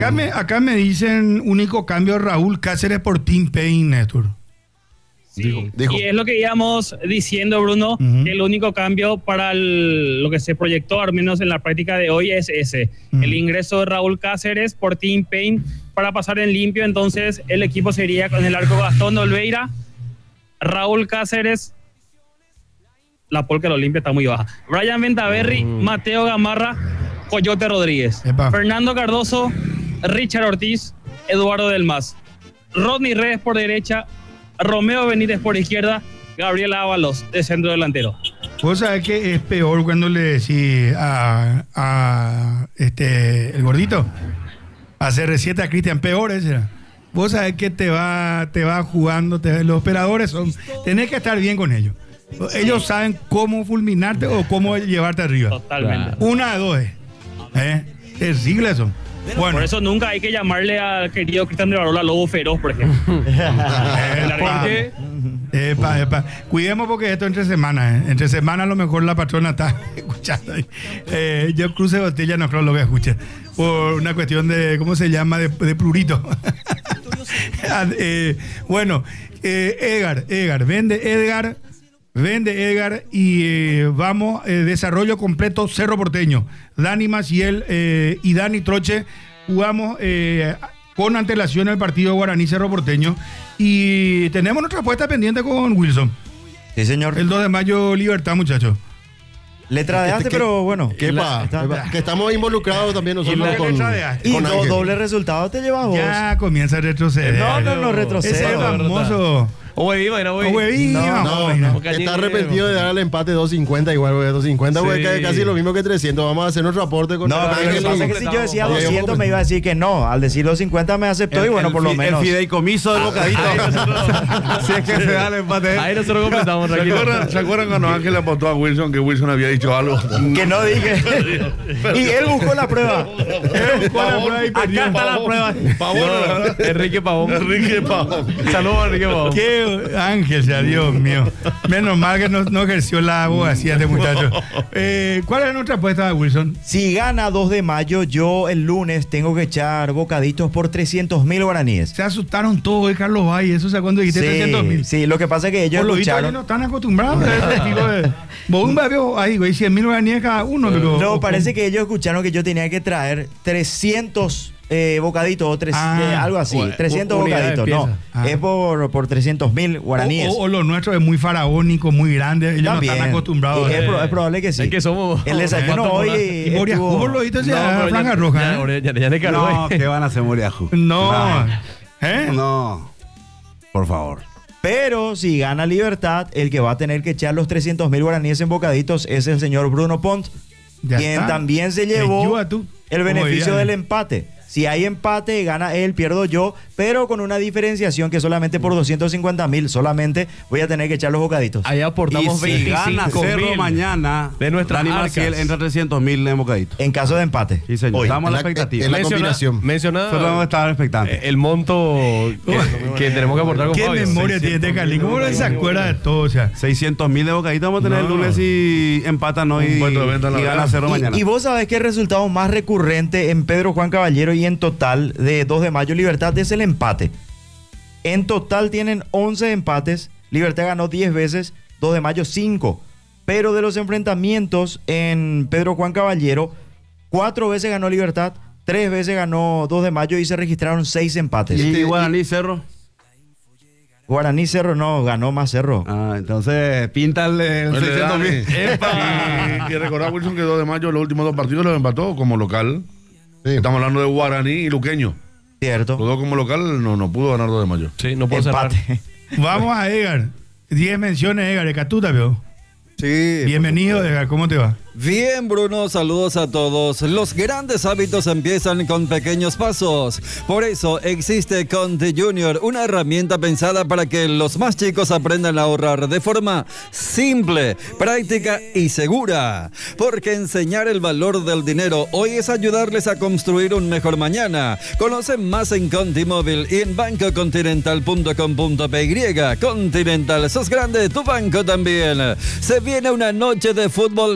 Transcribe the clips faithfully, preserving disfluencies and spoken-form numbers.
Acá me, acá me dicen único cambio Raúl Cáceres por Tim Payne, Néstor. Sí. Dijo, dijo. Y es lo que íbamos diciendo, Bruno, Ujú. que el único cambio para el- lo que se proyectó, al menos en la práctica de hoy, es ese. Ujú. El ingreso de Raúl Cáceres por Tim Payne para pasar en limpio. Entonces el equipo sería con el arco Gastón Olveira, Raúl Cáceres, la polca de Olimpia está muy baja, Brian Ventaverri, Mateo Gamarra, Coyote Rodríguez, Epa. Fernando Cardoso, Richard Ortiz, Eduardo Del Mas, Rodney Reyes por derecha, Romeo Benítez por izquierda, Gabriel Ábalos de centro delantero. Vos sabés que es peor cuando le decís a, a este, el gordito, a C R siete, a Cristian, peor ese era. Vos sabés que te va, te va jugando, te- los operadores son, tenés que estar bien con ellos. Ellos saben cómo fulminarte o cómo llevarte arriba. Totalmente. Una de dos, ¿eh? ¿Eh? Terrible eso. Bueno, Por eso nunca hay que llamarle al querido Cristian de Barola Lobo Feroz, por ejemplo. epa, ¿Por qué? epa, epa. Cuidemos porque esto entre semana, ¿eh? Entre semana a lo mejor la patrona está escuchando. Eh, yo cruce botella no creo lo que escuche. Por una cuestión de, ¿cómo se llama? De, de plurito. Eh, bueno, eh, Edgar, Edgar, vende Edgar, vende Edgar y eh, vamos, eh, desarrollo completo Cerro Porteño. Dani Maciel eh, y Dani Troche jugamos eh, con antelación el partido Guaraní Cerro Porteño y tenemos nuestra apuesta pendiente con Wilson. Sí, señor. El dos de mayo, Libertad, muchachos. Le tradeaste, ¿Qué- pero bueno. ¿Qué pa? Está- ¿Qué pa? Que estamos involucrados también nosotros la con, letra de A. Y con do- Ángel. doble resultado te llevas vos. Ya comienza a retroceder. No, no, no retrocede. Ese es famoso. O huevín, era huevín. Huevín, No, vamos, No, no. Porque allí- está arrepentido de dar el empate dos cincuenta, igual porque dos cincuenta, porque Sí. es casi lo mismo que trescientos. Vamos a hacer nuestro aporte con No, el pero lo que Ángel. pasa es que si yo decía Oye, ¿cómo doscientos me iba a decir que no. Al decir los cincuenta me aceptó y bueno, por lo fi- menos. El fideicomiso del bocadito. si es que se da el empate. Ahí nosotros completamos, ¿Se tranquilo. acuerdan, ¿Se acuerdan cuando Ángel apostó a Wilson que Wilson había dicho algo? Que no dije. Y él buscó la prueba. Él buscó la prueba y perdió. Acá está la prueba. Pavón, ¿verdad? Enrique Pavón. Enrique Pavón. Saludos a Enrique Pavón. Qué ángel sea, Dios mío. Menos mal que no, no ejerció la abogacía este muchacho. Eh, ¿Cuál es nuestra apuesta, Wilson? Si gana dos de mayo, yo el lunes tengo que echar bocaditos por trescientos mil guaraníes. Se asustaron todos hoy, Carlos Valle. Eso, o sea, cuando dijiste trescientos mil. Sí, lo que pasa es que ellos Por lo visto, ellos escucharon. no están acostumbrados a ese estilo de. Vos un veo ahí, güey, cien mil guaraníes cada uno. Pero, No, o- parece que ellos escucharon que yo tenía que traer trescientos eh, bocaditos o tres, Ah, eh, algo así, bueno, trescientos unidades bocaditos. de No, pieza. Ah. es por, por trescientos mil guaraníes. O, o- o lo nuestro es muy faraónico, muy grande. Ellos También. no están acostumbrados. Y es, a pro- es probable que sí. Es que somos. El desayuno ¿cuánto hoy. por la- Y Boria estuvo- Fútbol lo viste, No, sea pero franja ya- roja. ya- ¿eh? Ya, ya, ya te caló, No, eh. ¿qué van a hacer, Moriajú? No. ¿Eh? No. Por favor. Pero si gana Libertad, el que va a tener que echar los trescientos mil guaraníes en bocaditos es el señor Bruno Pont, Ya quien está. también se Te llevó ayuda tú, el como beneficio dirían. del empate. Si hay empate, gana él, pierdo yo, pero con una diferenciación que solamente por doscientos cincuenta mil, solamente voy a tener que echar los bocaditos. Ahí Y aportamos si gana veinticinco Cerro mil mañana, de nuestras Dani arcas. Maciel entra trescientos mil en bocadito. En caso de empate. Sí, señor. Hoy. Estamos a la En la- expectativa. en la Menciona- combinación. Menciona Solo vamos a estar expectantes. eh, el monto que, que tenemos que aportar con ¿Qué Fabio. memoria tiene este Carlín? ¿Cómo no se acuerda de todo? O sea, seiscientos mil de bocadito vamos a tener No. el lunes y empatan hoy Un y, puesto de venta en la y gana verdad. Cerro mañana. Y, y vos sabés que el resultado más recurrente en Pedro Juan Caballero y en total de dos de mayo Libertad es el empate. En total tienen once empates. Libertad ganó diez veces, dos de mayo cinco. Pero de los enfrentamientos en Pedro Juan Caballero, cuatro veces ganó Libertad, tres veces ganó dos de mayo y se registraron seis empates. ¿Y Guaraní Cerro? Guaraní Cerro no, ganó más Cerro. Ah, entonces pinta el, el El de seiscientos mil. Dani. Y, y recordar, Wilson, que dos de mayo los últimos dos partidos los empató como local. Sí. Estamos hablando de Guaraní y Luqueño. Cierto. Los dos como local no, no pudo ganar dos de mayo. Sí, no puedo cerrar. Empate. vamos a Edgar. diez menciones, Edgar, de Catuta, veo. Sí. Bienvenido, Edgar. ¿Cómo te va? Bien, Bruno, saludos a todos. Los grandes hábitos empiezan con pequeños pasos. Por eso existe Conti Junior, una herramienta pensada para que los más chicos aprendan a ahorrar de forma simple, práctica y segura. Porque enseñar el valor del dinero hoy es ayudarles a construir un mejor mañana. Conocen más en Conti Móvil y en banco continental punto com punto p y. Continental, sos grande, tu banco también. Se viene una noche de fútbol sala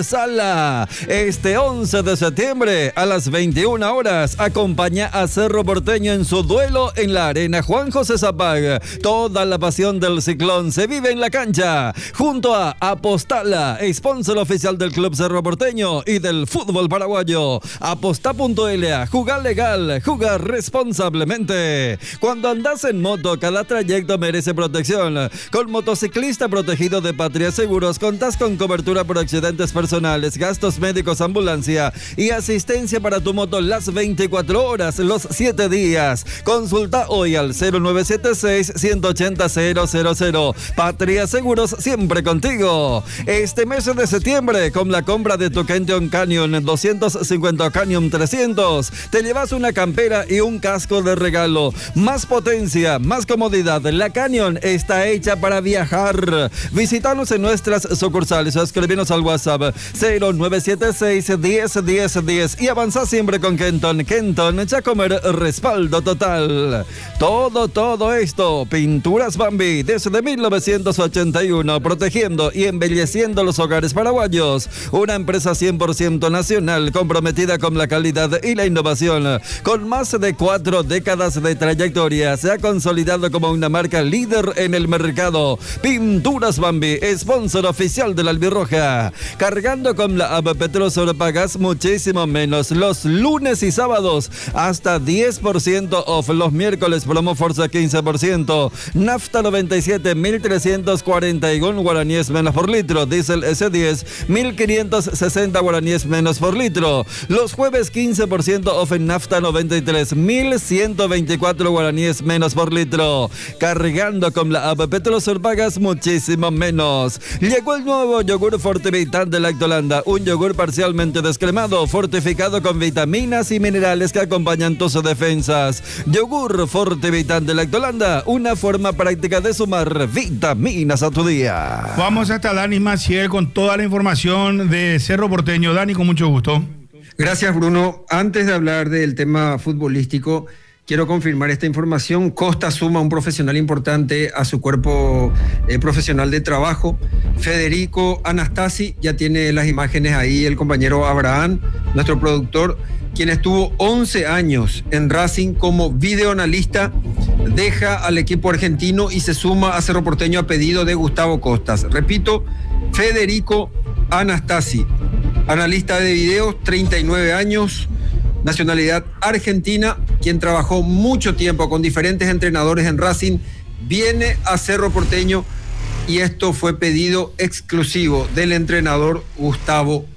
Apostalela. Este once de septiembre a las veintiuna horas acompaña a Cerro Porteño en su duelo en la Arena Juan José Zapag. Toda la pasión del ciclón se vive en la cancha junto a Apostala, sponsor oficial del Club Cerro Porteño y del fútbol paraguayo. Aposta punto l a, jugar legal, jugar responsablemente. Cuando andas en moto, cada trayecto merece protección. Con Motociclista Protegido de Patria Seguros contás con cobertura por accidentes personales, gastos médicos, ambulancia y asistencia para tu moto las veinticuatro horas, los siete días. Consulta hoy al cero nueve siete seis, uno ocho cero, cero cero cero. Patria Seguros, siempre contigo. Este mes de septiembre, con la compra de tu Kenton Canyon doscientos cincuenta Canyon trescientos, te llevas una campera y un casco de regalo. Más potencia, más comodidad. La Canyon está hecha para viajar. Visítanos en nuestras sucursales o escribinos al WhatsApp cero nueve siete seis, diez, diez, diez y avanza siempre con Kenton. Kenton, Chacomer, respaldo total. Todo, todo esto, Pinturas Bambi, desde mil novecientos ochenta y uno, protegiendo y embelleciendo los hogares paraguayos. Una empresa cien por ciento nacional, comprometida con la calidad y la innovación. Con más de cuatro décadas de trayectoria, se ha consolidado como una marca líder en el mercado. Pinturas Bambi, sponsor oficial de la Albirroja. Cargando con la app Petrosur pagas muchísimo menos los lunes y sábados, hasta diez por ciento off. Los miércoles promo Forza quince por ciento. Nafta noventa y siete, mil trescientos cuarenta y uno guaraníes menos por litro. Diesel ese diez, mil quinientos sesenta guaraníes menos por litro. Los jueves quince por ciento off en Nafta noventa y tres, mil ciento veinticuatro guaraníes menos por litro. Cargando con la app Petrosur pagas muchísimo menos. Llegó el nuevo yogur Fortivital de Lactolanda, un yogur parcialmente descremado, fortificado con vitaminas y minerales que acompañan tus defensas. Yogur Fortivital de Lactolanda, una forma práctica de sumar vitaminas a tu día. Vamos hasta Dani Maciel con toda la información de Cerro Porteño. Dani, con mucho gusto. Gracias, Bruno. Antes de hablar del tema futbolístico, quiero confirmar esta información. Costa suma un profesional importante a su cuerpo eh, profesional de trabajo. Federico Anastasi, ya tiene las imágenes ahí, el compañero Abraham, nuestro productor, quien estuvo once años en Racing como videoanalista, deja al equipo argentino y se suma a Cerro Porteño a pedido de Gustavo Costas. Repito, Federico Anastasi, analista de videos, treinta y nueve años, nacionalidad argentina, quien trabajó mucho tiempo con diferentes entrenadores en Racing, viene a Cerro Porteño y esto fue pedido exclusivo del entrenador Gustavo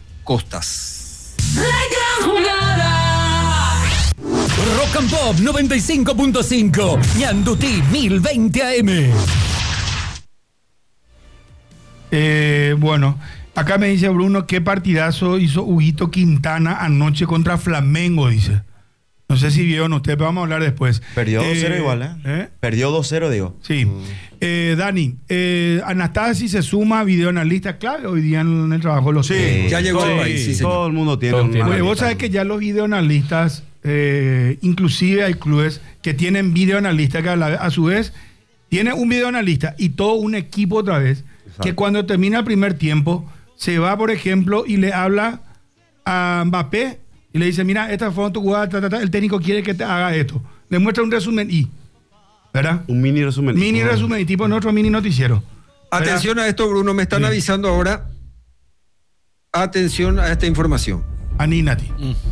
Costas. Rock and Pop noventa y cinco punto cinco, Ñandutí mil veinte A M. Eh, bueno, acá me dice Bruno, qué partidazo hizo Huguito Quintana anoche contra Flamengo, dice. No sé si vieron ustedes, pero vamos a hablar después. Perdió dos cero Eh, igual, ¿eh? ¿eh? Perdió dos cero, digo. Sí. Eh, Dani, eh, Anastasi se suma a videoanalista clave hoy día en el trabajo de los Sí, técnicos. ya llegó todo, al país, sí, señor. todo el mundo tiene Todos un tienen. Oye, vos analista. sabés que ya los videoanalistas, eh, inclusive hay clubes que tienen videoanalistas que a, la- a su vez tiene un videoanalista y todo un equipo otra vez, que cuando termina el primer tiempo se va, por ejemplo, y le habla a Mbappé y le dice, mira, esta fue tu jugada, ta, ta, ta, el técnico quiere que te haga esto. Le muestra un resumen y, ¿verdad? Un mini resumen. Mini resumen y tipo en otro mini noticiero. ¿verdad? Atención a esto, Bruno, me están Sí. avisando ahora. Atención a esta información. Anígnate.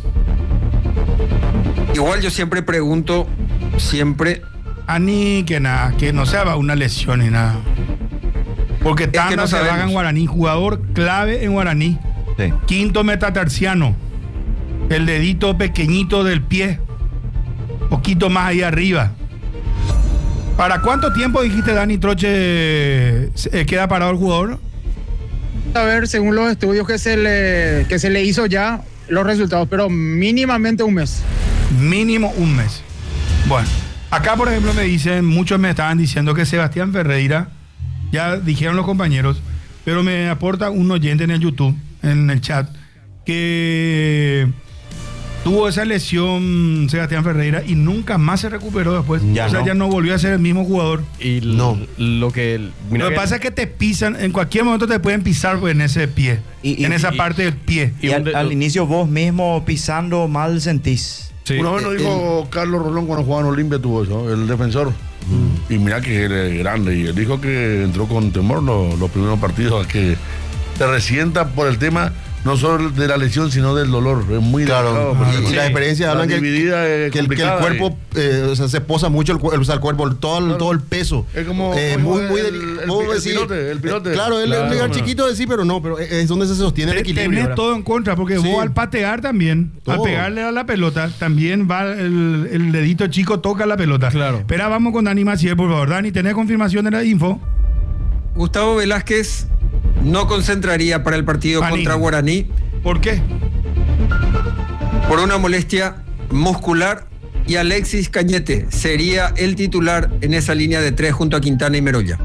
Igual yo siempre pregunto, siempre, Ani, que nada, que no sea una lesión ni nada. Porque que Tanda no se baja sabemos. en Guaraní, jugador clave en Guaraní. Sí. Quinto metatarsiano. El dedito pequeñito del pie. Poquito más ahí arriba. ¿Para cuánto tiempo dijiste, Dani Troche, eh, queda parado el jugador? A ver, según los estudios que se le, que se le hizo ya, los resultados, pero mínimamente un mes. Mínimo un mes. Bueno, acá por ejemplo me dicen, muchos me estaban diciendo que Sebastián Ferreira, ya dijeron los compañeros, pero me aporta un oyente en el YouTube, en el chat, que tuvo esa lesión Sebastián Ferreira y nunca más se recuperó después. Ya o sea, no. ya no volvió a ser el mismo jugador. Y l- No. lo que. mira Lo que que- pasa es que te pisan, en cualquier momento te pueden pisar pues, en ese pie, Y- y- en esa y- parte del pie. Y Y al, un de- al inicio vos mismo pisando mal sentís. Sí. Una vez nos dijo Carlos Rolón cuando jugaba en Olimpia, tuvo eso, el defensor. Y mira que él es grande. Y él dijo que entró con temor los, los primeros partidos, a que se resienta por el tema no solo de la lesión, sino del dolor. Es muy Claro, delicado, y- porque y la experiencia la hablan que, dividida es que el, que el complicada cuerpo eh, o sea, se posa mucho el, cu- o sea, el cuerpo, todo el, Claro. todo el peso. Es como- Eh, como muy, muy el- deli- el ¿cómo pi- el decir? pilote, el pilote. Eh, Claro, él Claro, es un lugar bueno. chiquito de sí, pero no, pero es es donde se sostiene el Te- equilibrio. Tenés ¿verdad? todo en contra, porque Sí. vos al patear también, al Todo. pegarle a la pelota, también va el, el dedito chico, toca la pelota. Claro. Espera, vamos con Dani Maciel, por favor. Dani, ¿tenés confirmación de la info? Gustavo Velázquez no concentraría para el partido Panín. contra Guaraní ¿Por qué? por una molestia muscular y Alexis Cañete sería el titular en esa línea de tres junto a Quintana y Meroya.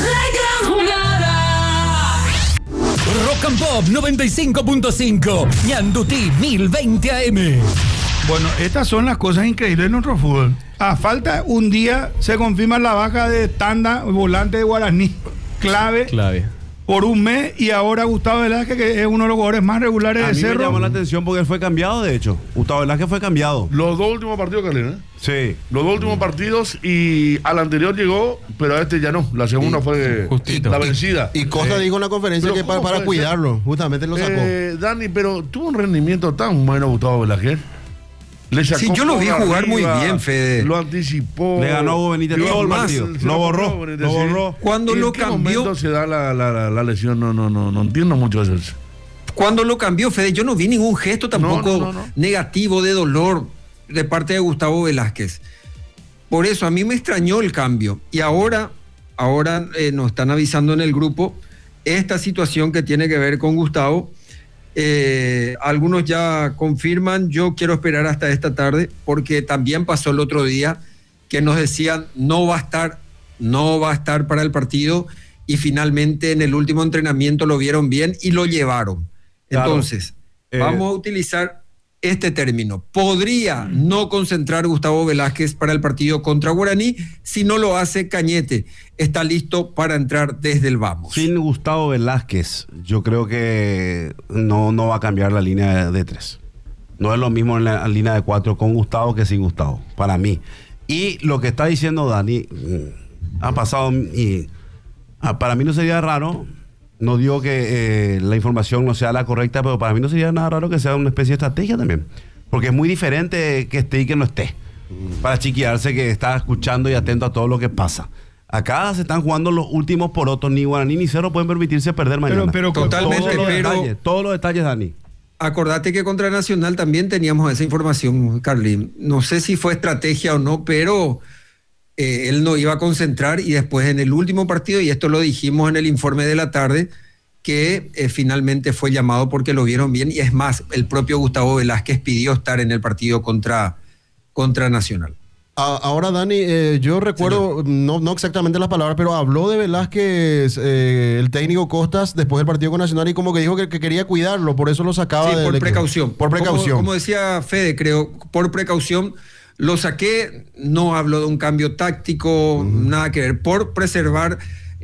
Rock and Pop noventa y cinco punto cinco. Ñandutí mil veinte A M. Bueno, estas son las cosas increíbles de nuestro fútbol. A falta un día se confirma la baja de Tanda, volante de Guaraní, clave, Clave. por un mes, y ahora Gustavo Velázquez, que es uno de los jugadores más regulares A de mí me Cerro. llamó la atención porque él fue cambiado, de hecho. Gustavo Velázquez fue cambiado. Los dos últimos partidos, Carlina, ¿eh? Sí. Los dos últimos partidos, y al anterior llegó, pero a este ya no. La segunda fue Justito. la vencida. Y Costa Eh, dijo en la conferencia pero que para, ¿cómo para puede ser? cuidarlo, justamente lo sacó. Eh, Dani, pero tuvo un rendimiento tan bueno Gustavo Velázquez. Le sacó Sí, yo lo vi por jugar muy arriba, bien, Fede. Lo anticipó. Le ganó a Hugo Benítez Dio todo el más, partido. se Lo lo borró, compró, Benítez, lo sí. borró. Cuando ¿En lo qué cambió, momento se da la, la, la, la lesión? No, no, no, no entiendo mucho eso. cuando lo cambió, Fede, yo no vi ningún gesto tampoco No, no, no, no. negativo de dolor de parte de Gustavo Velázquez. Por eso a mí me extrañó el cambio. Y ahora, ahora eh, nos están avisando en el grupo esta situación que tiene que ver con Gustavo. Eh, algunos ya confirman, yo quiero esperar hasta esta tarde, porque también pasó el otro día que nos decían no va a estar, no va a estar para el partido, y finalmente en el último entrenamiento lo vieron bien y lo llevaron. Claro. Entonces, Eh, vamos a utilizar este término. Podría no concentrar Gustavo Velázquez para el partido contra Guaraní. Si no lo hace, Cañete está listo para entrar desde el vamos. Sin Gustavo Velázquez, yo creo que no, no va a cambiar la línea de, de tres. No es lo mismo en la, en línea de cuatro con Gustavo que sin Gustavo, para mí. Y lo que está diciendo Dani, mm, ha pasado, y ah, para mí no sería raro, no digo que eh, la información no sea la correcta, pero para mí no sería nada raro que sea una especie de estrategia también. Porque es muy diferente que esté y que no esté. Para chiquearse que está escuchando y atento a todo lo que pasa. Acá se están jugando los últimos porotos, ni Guaraní ni Cerro pueden permitirse perder mañana. pero Totalmente, todos los pero- detalles, todos los detalles, Dani. Acordate que contra Nacional también teníamos esa información, Carlín. No sé si fue estrategia o no, pero eh, él no iba a concentrar, y después en el último partido, y esto lo dijimos en el informe de la tarde, que eh, finalmente fue llamado porque lo vieron bien, y es más, el propio Gustavo Velázquez pidió estar en el partido contra, contra Nacional. A- Ahora, Dani, eh, yo recuerdo, no, no exactamente las palabras, pero habló de Velázquez, eh, el técnico Costas, después del partido con Nacional, y como que dijo que, que quería cuidarlo, por eso lo sacaba. Sí, del por equipo. precaución. Por precaución. Como, como decía Fede, creo, por precaución lo saqué, no hablo de un cambio táctico, uh-huh. nada que ver, por preservar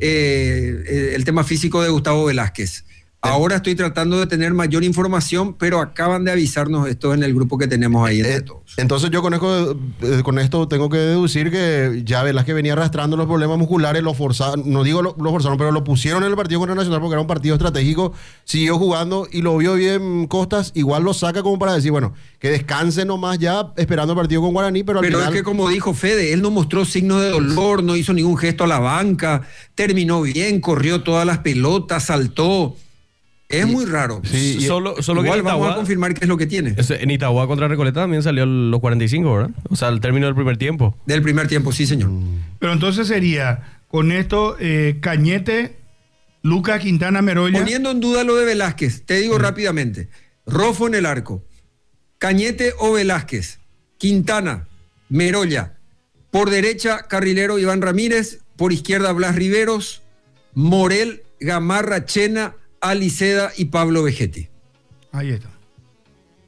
eh, el tema físico de Gustavo Velázquez. Ahora estoy tratando de tener mayor información, pero acaban de avisarnos esto en el grupo que tenemos ahí entre Eh, todos. Entonces yo con esto, eh, con esto tengo que deducir que ya Velázquez venía arrastrando los problemas musculares, lo forzaron, no digo lo, lo forzaron, pero lo pusieron en el partido contra Nacional porque era un partido estratégico, siguió jugando y lo vio bien Costas, igual lo saca como para decir, bueno, que descanse nomás ya esperando el partido con Guaraní, pero al Pero final... es que como dijo Fede, él no mostró signos de dolor, no hizo ningún gesto a la banca, terminó bien, corrió todas las pelotas, saltó. Es muy raro. Sí, Y- solo, solo Igual que en vamos Itagua, a confirmar qué es lo que tiene. en Itagua contra Recoleta también salió los cuarenta y cinco, ¿verdad? O sea, al término del primer tiempo. Del primer tiempo, sí, señor. Pero entonces sería, con esto, eh, Cañete, Lucas Quintana Meroya. Poniendo en duda lo de Velázquez, te digo rápidamente. Rofo en el arco. Cañete o Velázquez. Quintana, Meroya. Por derecha, carrilero Iván Ramírez. Por izquierda, Blas Riveros. Morel, Gamarra, Chena, Aliceda y Pablo Vegetti. Ahí está.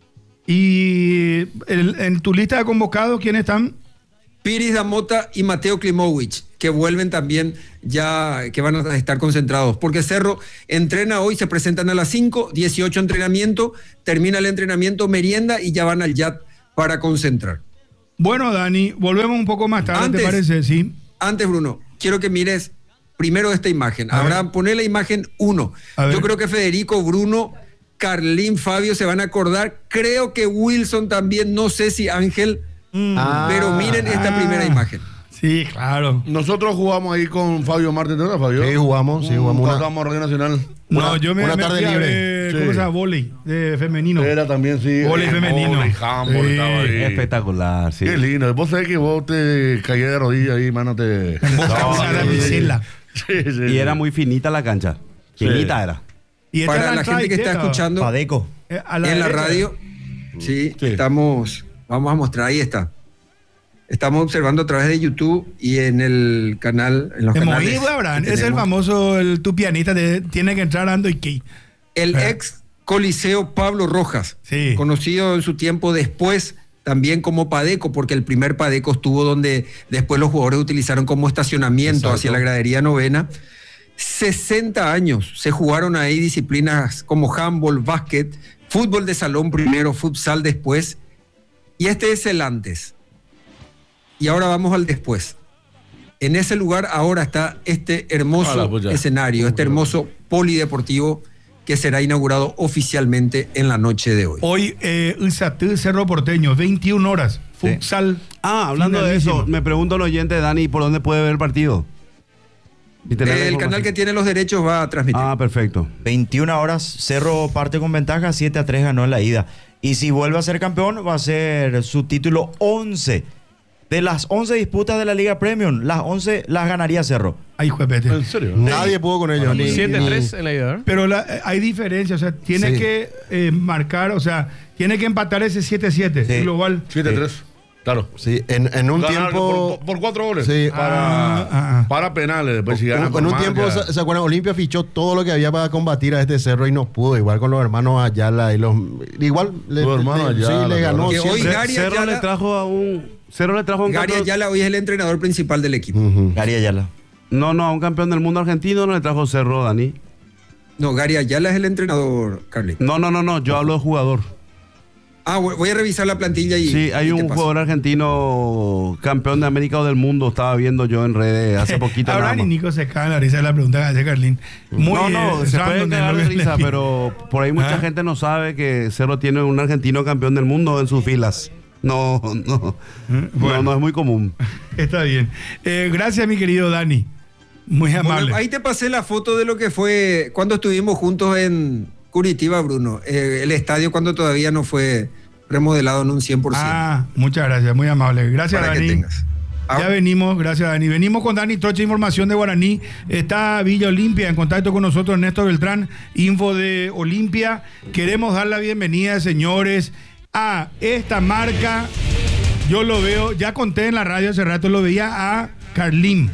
Y el- en tu lista de convocados, ¿quiénes están? Piris Damota y Mateo Klimovic, que vuelven también ya, que van a estar concentrados. Porque Cerro entrena hoy, se presentan a las cinco, dieciocho entrenamiento, termina el entrenamiento, merienda y ya van al Yat para concentrar. Bueno, Dani, volvemos un poco más tarde, Antes- ¿te parece? Sí. Antes, Bruno, quiero que mires primero esta imagen. A Abraham, ver. poné la imagen uno. A ver. Yo creo que Federico, Bruno, Carlín, Fabio se van a acordar. Creo que Wilson también, no sé si Ángel, Ah, pero miren esta ah. primera imagen. Sí, claro. Nosotros jugamos ahí con Fabio Martín, ¿te acuerdas, Fabio? Sí, jugamos, sí, jugamos Cuando una- estábamos en Radio Nacional. No, Una- yo me, una me tarde fui a libre. ver, Sí. ¿cómo se llama? Voley, de femenino. Era también, sí. Voley eh, femenino. voley, handball, Sí. estaba ahí. Espectacular, sí. Qué lindo. Vos sabés que vos te caías de rodillas ahí, mano, te... Boca, No, una sí, damisela. sí, sí, Y sí. era muy finita la cancha. Finita era. Y esta Para es la entrada gente que está izquierda. escuchando Padeco. Eh, a en la derecha. radio, sí, Sí. estamos, vamos a mostrar, ahí está. Estamos observando a través de YouTube y en el canal, en los De canales. Moisés Abraham, que es el tenemos. famoso, el, tu pianista, de- tiene que entrar ando y que. El Eh. ex Coliseo Pablo Rojas, Sí. conocido en su tiempo después también como Padeco, porque el primer Padeco estuvo donde después los jugadores utilizaron como estacionamiento Exacto. hacia la gradería novena. sesenta años se jugaron ahí disciplinas como handball, básquet, fútbol de salón primero, futsal después. Y este es el antes. Y ahora vamos al después. En ese lugar ahora está este hermoso Ala, pues ya. escenario, este hermoso polideportivo que será inaugurado oficialmente en la noche de hoy. Hoy, eh, Ulsatí, Cerro Porteño, veintiuna horas. Futsal. Ah, hablando de Finalísimo. eso, me pregunto al oyente, Dani, ¿por dónde puede ver el partido? Y tener la El información. canal que tiene los derechos va a transmitir. Ah, perfecto. veintiuna horas, Cerro parte con ventaja, siete a tres ganó en la ida. Y si vuelve a ser campeón, va a ser su título once. De las once disputas de la Liga Premium, las once las ganaría Cerro. Ay, juepete. ¿En serio? Nadie pudo con ellos. ni- siete ni- tres en la ida, ¿verdad? Pero la- eh, hay diferencia, o sea, tiene Sí. que eh, marcar, o sea, tiene que empatar ese siete siete Sí. global. siete tres. Claro. Sí, en, en un Ganaron tiempo. Por, por cuatro goles. Sí. Para, Ah, ah. para penales. Después, si ganan en por un más, tiempo, ya- ¿se, se acuerdan? Olimpia fichó todo lo que había para combatir a este Cerro y no pudo. Igual con los hermanos Ayala y los. Igual le, Los hermanos le- Ayala, sí, le ganó. que siempre. hoy Gary Cerro Ayala- le trajo a un. Cerro le trajo a un Gary campeón. Ayala hoy es el entrenador principal del equipo. Ujú. Gary Ayala. No, no, a un campeón del mundo argentino no le trajo Cerro, Dani. No, Gary Ayala es el entrenador, Carly. No, no, no, no, yo hablo de jugador. Ah, voy voy a revisar la plantilla y. Sí, hay y te un paso. jugador argentino campeón de América o del mundo, estaba viendo yo en redes hace poquito. nada Abraham y más. Nico se cagan la risa de la pregunta que hace Carlín. Muy, no, no, eh, se random puede en cagar lo de que le risa, pide. pero por ahí mucha ¿Ah? gente no sabe que Cerro tiene un argentino campeón del mundo en sus filas. No, no, Bueno. no, no es muy común. Está bien. Eh, gracias, mi querido Dani. Muy amable. Bueno, ahí te pasé la foto de lo que fue cuando estuvimos juntos en Curitiba, Bruno. Eh, el estadio cuando todavía no fue remodelado en un cien por ciento. Ah, muchas gracias, muy amable. Gracias, para Dani. que tengas. Ah, Ya venimos, gracias Dani. Venimos con Dani Troche, información de Guaraní. Está Villa Olimpia en contacto con nosotros, Néstor Beltrán, info de Olimpia. Queremos dar la bienvenida, señores, a esta marca. Yo lo veo, ya conté en la radio hace rato, lo veía a Carlín.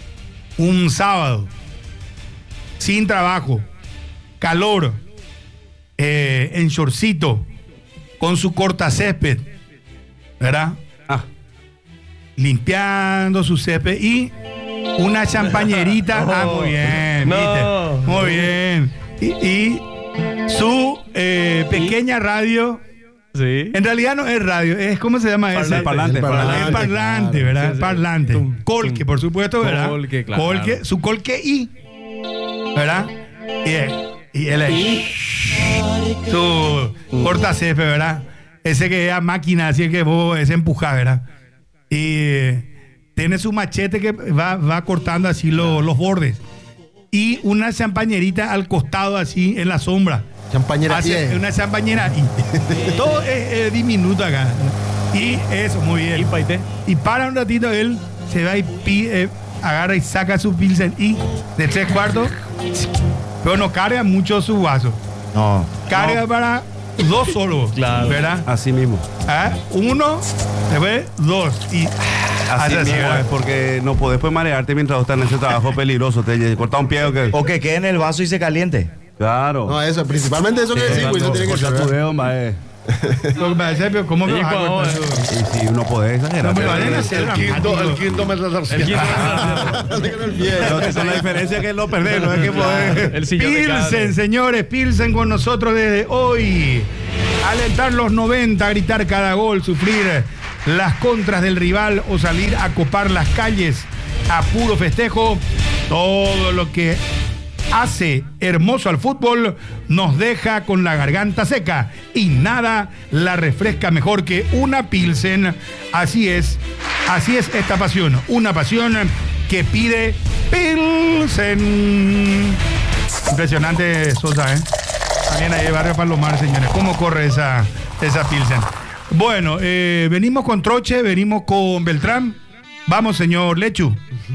Un sábado, sin trabajo, calor, eh, en shortcito, con su cortacésped, ¿verdad? Ah, Limpiando su césped y una champañerita. No. Ah, muy bien, No. ¿viste? Muy bien. Y, y su eh, pequeña radio. Sí. En realidad no es radio, es ¿cómo se llama eso? Parlante. parlante, El parlante. Es parlante, claro. ¿verdad? Sí, sí. Parlante. Tum, Colque, tum. por supuesto, ¿verdad? Colque, claro. Colque, su colque y, ¿verdad? Y él, y él ahí. Su cortacésped, ¿verdad? Ese que es a máquina, así que vos, ese empujá, ¿verdad? Y eh, tiene su machete que va, va cortando así lo- los bordes. Y una champañerita al costado, así, en la sombra. Champañera. Hace yeah. una champañera y todo es, es diminuto acá. Y eso, muy bien. Y paité. Y para un ratito él se va y pi- eh, agarra y saca su pilsen y de tres cuartos, pero no carga mucho su vaso. No. Carga para dos solo, Claro. ¿verdad? así mismo. Ah, Uno, después dos. Y Así hace así, mismo ¿verdad? es porque no podés pues marearte mientras estás en ese trabajo peligroso. Te corta un pie o qué. O que quede en el vaso y se caliente. Claro. No, eso, principalmente eso que Sí, decís, pues eso tiene que corta ser. tu ¿verdad? dedo, mae. Lo que pasa es que, ¿cómo me vas a cortar eso? Y si uno puede exagerar. No me vayan a El hacer quinto, dramático. el quinto metatarsiano. Pero que la diferencia es que lo perdés, no es que poder. El sillón de Pilsen, cable. señores, Pilsen con nosotros desde hoy. Alentar los noventa, gritar cada gol, sufrir las contras del rival o salir a copar las calles a puro festejo. Todo lo que hace hermoso al fútbol nos deja con la garganta seca y nada la refresca mejor que una Pilsen. Así es, así es esta pasión, una pasión que pide Pilsen. Impresionante, Sosa, ¿eh? También ahí Barrio Palomar, señores. ¿Cómo corre esa, esa Pilsen? Bueno, eh, venimos con Troche, venimos con Beltrán. Vamos, señor Lechu.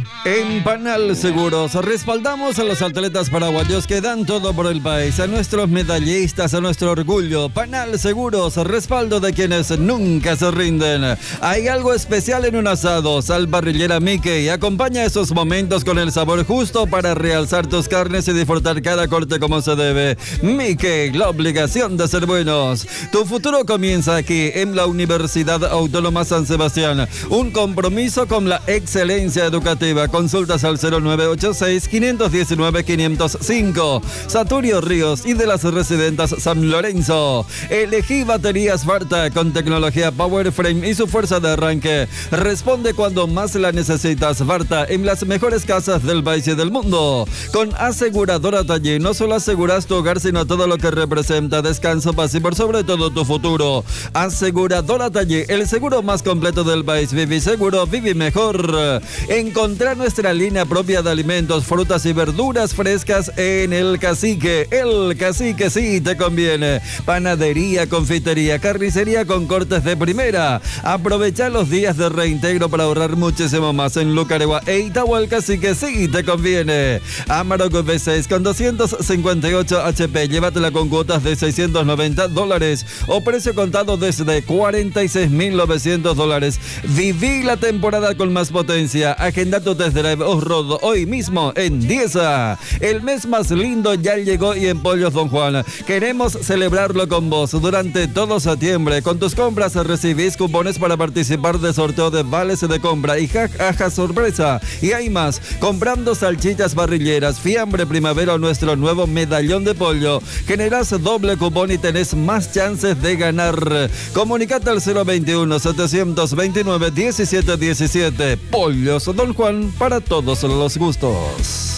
En Panal Seguros respaldamos a los atletas paraguayos que dan todo por el país, a nuestros medallistas, a nuestro orgullo. Panal Seguros, respaldo de quienes nunca se rinden. Hay algo especial en un asado. Sal Parrillera Mickey acompaña esos momentos con el sabor justo para realzar tus carnes y disfrutar cada corte como se debe. Mickey, la obligación de ser buenos. Tu futuro comienza aquí en la Universidad Autónoma San Sebastián. Un compromiso con la excelencia educativa. Consultas al cero nueve ocho seis, cinco uno nueve, cinco cero cinco. Saturio Ríos y de las Residentas San Lorenzo. Elegí baterías Varta con tecnología Power Frame y su fuerza de arranque. Responde cuando más la necesitas. Varta en las mejores casas del país y del mundo. Con Aseguradora Taller no solo aseguras tu hogar, sino todo lo que representa descanso, paz y por sobre todo tu futuro. Aseguradora Taller, el seguro más completo del país. Vivi seguro, vivi mejor. Encontrar nuestra línea propia de alimentos, frutas y verduras frescas en El Cacique. El Cacique sí te conviene. Panadería, confitería, carnicería con cortes de primera. Aprovecha los días de reintegro para ahorrar muchísimo más en Lucaregua e Itagua. El Cacique sí te conviene. Amarok V seis con doscientos cincuenta y ocho H P. Llévatela con cuotas de seiscientos noventa dólares o precio contado desde cuarenta y seis mil novecientos dólares. Viví la temporada con más potencia. Agenda tu test drive off-road hoy mismo en Dieza. El mes más lindo ya llegó y en Pollos Don Juan queremos celebrarlo con vos durante todo septiembre. Con tus compras recibís cupones para participar de sorteo de vales de compra y jaja sorpresa. Y hay más, comprando salchichas parrilleras, fiambre primavera o nuestro nuevo medallón de pollo, generás doble cupón y tenés más chances de ganar. Comunicate al cero veintiuno, setecientos veintinueve, diecisiete diecisiete. Pollos Don Juan, para todos los gustos.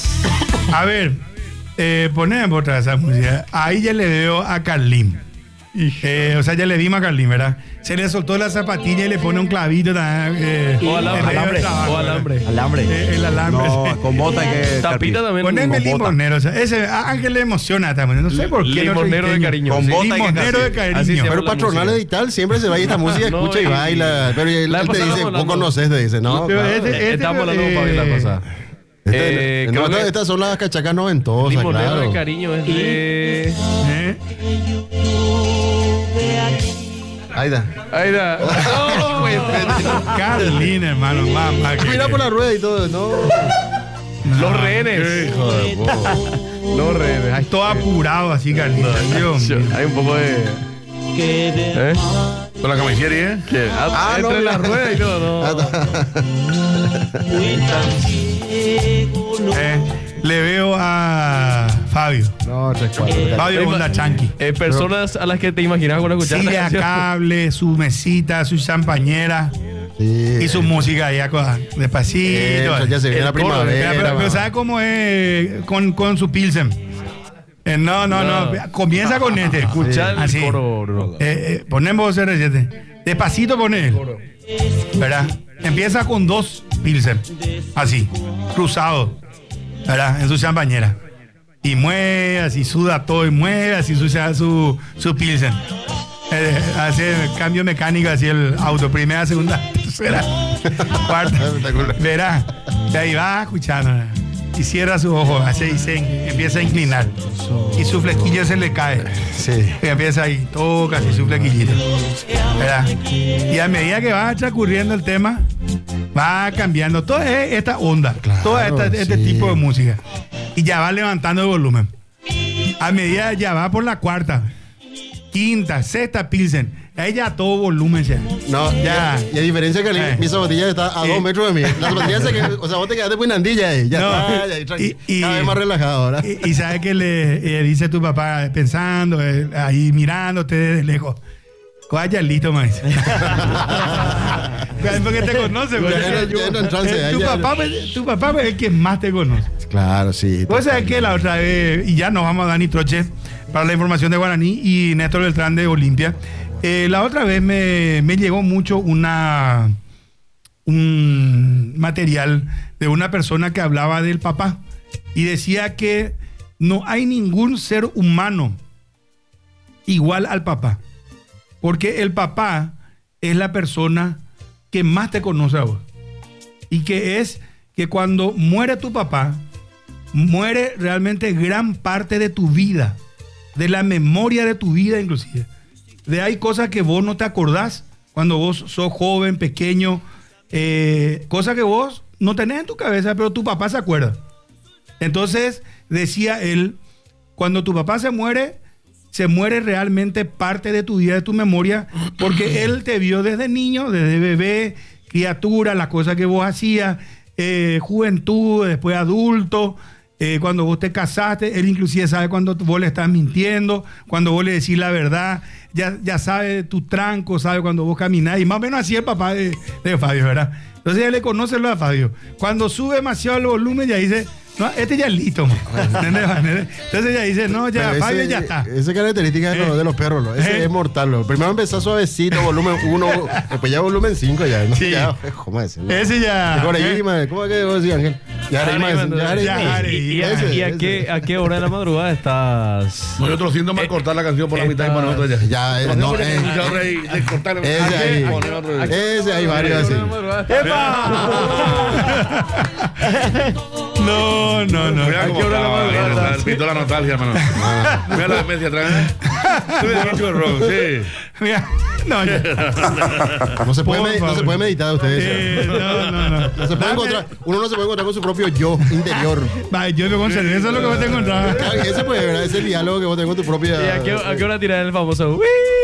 A ver, eh, ponemos otra esa música. Ahí ya le veo a Carlín. Eh, o sea, ya le dimos a Carlín, ¿verdad? Se le soltó la zapatilla y le pone un clavito. Eh, O alambre. alambre. Trabajo, O alambre. Alambre. Eh, el alambre. No, sí. con bota hay que. Tapita también. Poneme con bota. limonero. O sea, ese a Ángel le emociona también. No sé por qué. Limonero de cariño. Con Sí. bota hay que Limonero de hacer. cariño. Así se llama Pero la patronales música. y tal, siempre se va y esta música, No, escucha y y- baila. Pero él, La él te pasada dice, hablando. vos conoces, te dice, no. Pero claro. este- este- Estamos hablando eh, con Fabián la pasada. Este- Eh, no, creo no, que- estas son las cachacas noventosas, Limonero claro. de cariño es de. ¿Eh? Ahí está. Ahí está. No, güey. Carlín, hermano. Mamá. que- Mira por la rueda y todo, no. Los rehenes. Hijo de puta. Los rehenes. Ay, Todo apurado así, Carlín. Dios mío. hay un poco de. ¿Eh? Con la camiseta, ¿eh? ¿Qué? Ah, no, Entre mira. las ruedas y todo, no. Eh, le veo a Fabio. No, tres, cuatro. Fabio Honda Chanqui. Eh, personas a las que te imaginas cuando escuchas Sí, la de canción. cable, su mesita, su champañera Sí. y su música ahí a- despacito. Eh, o sea, ya se viene El la coro, primavera, pero, pero mamá. ¿sabe cómo es con, con su Pilsen? Eh, no, no, no, No. Comienza con este. Escuchar el Así. coro, bro. Eh, eh, ponemos R siete. Despacito pone él. ¿Verdad? Empieza con dos Pilsen. Así. Cruzado. ¿Verdad? En su champañera. Y mueve así, suda todo y mueve así su, su, su Pilsen. Eh, hace cambio mecánico así el auto. Primera, segunda, tercera, cuarta. Verá. Y ahí va escuchando. Y cierra su ojo, así y se empieza a inclinar. Y su flequillo se le cae. Sí. Y empieza ahí, toca así su flequillito. ¿Verdad? Y a medida que va transcurriendo el tema, va cambiando toda esta onda, Claro, todo esta- este sí. tipo de música. Y ya va levantando el volumen. A medida ya va por la cuarta, quinta, sexta Pilsen. Ahí ya a todo volumen ya. No, ya. Y a diferencia que Eh. mi zapatilla está a Eh. dos metros de mí. La zapatilla se que, o sea, vos te quedaste muy nandilla ahí. Ya No. está, ya, tranqui- Y- y- cada vez más relajado ahora. Y, y sabe que le eh, dice tu papá pensando, eh, ahí mirándote desde lejos. Vaya listo, maíz. Porque te conoce, güey. Ya entra- ya entra en trance, Eh, ya- tu, ya- papá, tu papá es el que más te conoce. Claro, sí. Pues sabes que la otra vez, y ya nos vamos a Dani Troche para la información de Guaraní y Néstor Beltrán de Olimpia. Eh, la otra vez me, me llegó mucho una un material de una persona que hablaba del papá y decía que no hay ningún ser humano igual al papá, porque el papá es la persona que más te conoce a vos y que es que cuando muere tu papá muere realmente gran parte de tu vida, de la memoria de tu vida inclusive. De hay cosas que vos no te acordás cuando vos sos joven, pequeño, eh, cosas que vos no tenés en tu cabeza, pero tu papá se acuerda. Entonces, decía él, cuando tu papá se muere, se muere realmente parte de tu vida, de tu memoria, porque él te vio desde niño, desde bebé, criatura, las cosas que vos hacías, eh, juventud, después adulto. Eh, cuando vos te casaste, él inclusive sabe cuando vos le estás mintiendo, cuando vos le decís la verdad, ya, ya sabe tu tranco, sabe cuando vos caminás, y más o menos así el papá de, de Fabio, ¿verdad? Entonces ya le conoce lo de Fabio. Cuando sube demasiado el volumen, ya dice, no, este ya es listo, man. ¿Entendés? Entonces ya dice, no, ya, Pero Fabio ese- ya está. Esa característica de, los, de los perros, lo. Ese Eh. es mortal. Lo. Primero empezó suavecito, volumen uno, después ya volumen cinco ya. ¿no? Sí. Ya, ¿cómo decirlo? Ese ya. Mejor ¿eh? ahí, madre. ¿Cómo es que vos decís, Ángel? Ya haré más. Ya haré Ya más. haré. ¿Y, y a, Ese, y a ese. qué, a qué hora de la madrugada estás? Nosotros siendo más cortar la canción por la mitad y para nosotros ya. Ya, eh, no, eh, Yo rey de cortar ese ahí. poner otro- Ese hay varios así. No, no, no. Mira cómo estaba ahí, o sea, pintó la nostalgia, hermano. Mira la demencia atrás. Tú me has dicho el rock, sí. Mira, no, ya. No se puede, Por med- no favor. se puede meditar ustedes. Eh, no, no, no. No se puede encontrar, uno no se puede encontrar con su propio yo interior. Va, yo me concentré, eso es lo que vos te encontraba. Ese puede, ¿verdad? Ese diálogo que vos tenés con tu propia. ¿Y a qué, a qué hora tirar el famoso?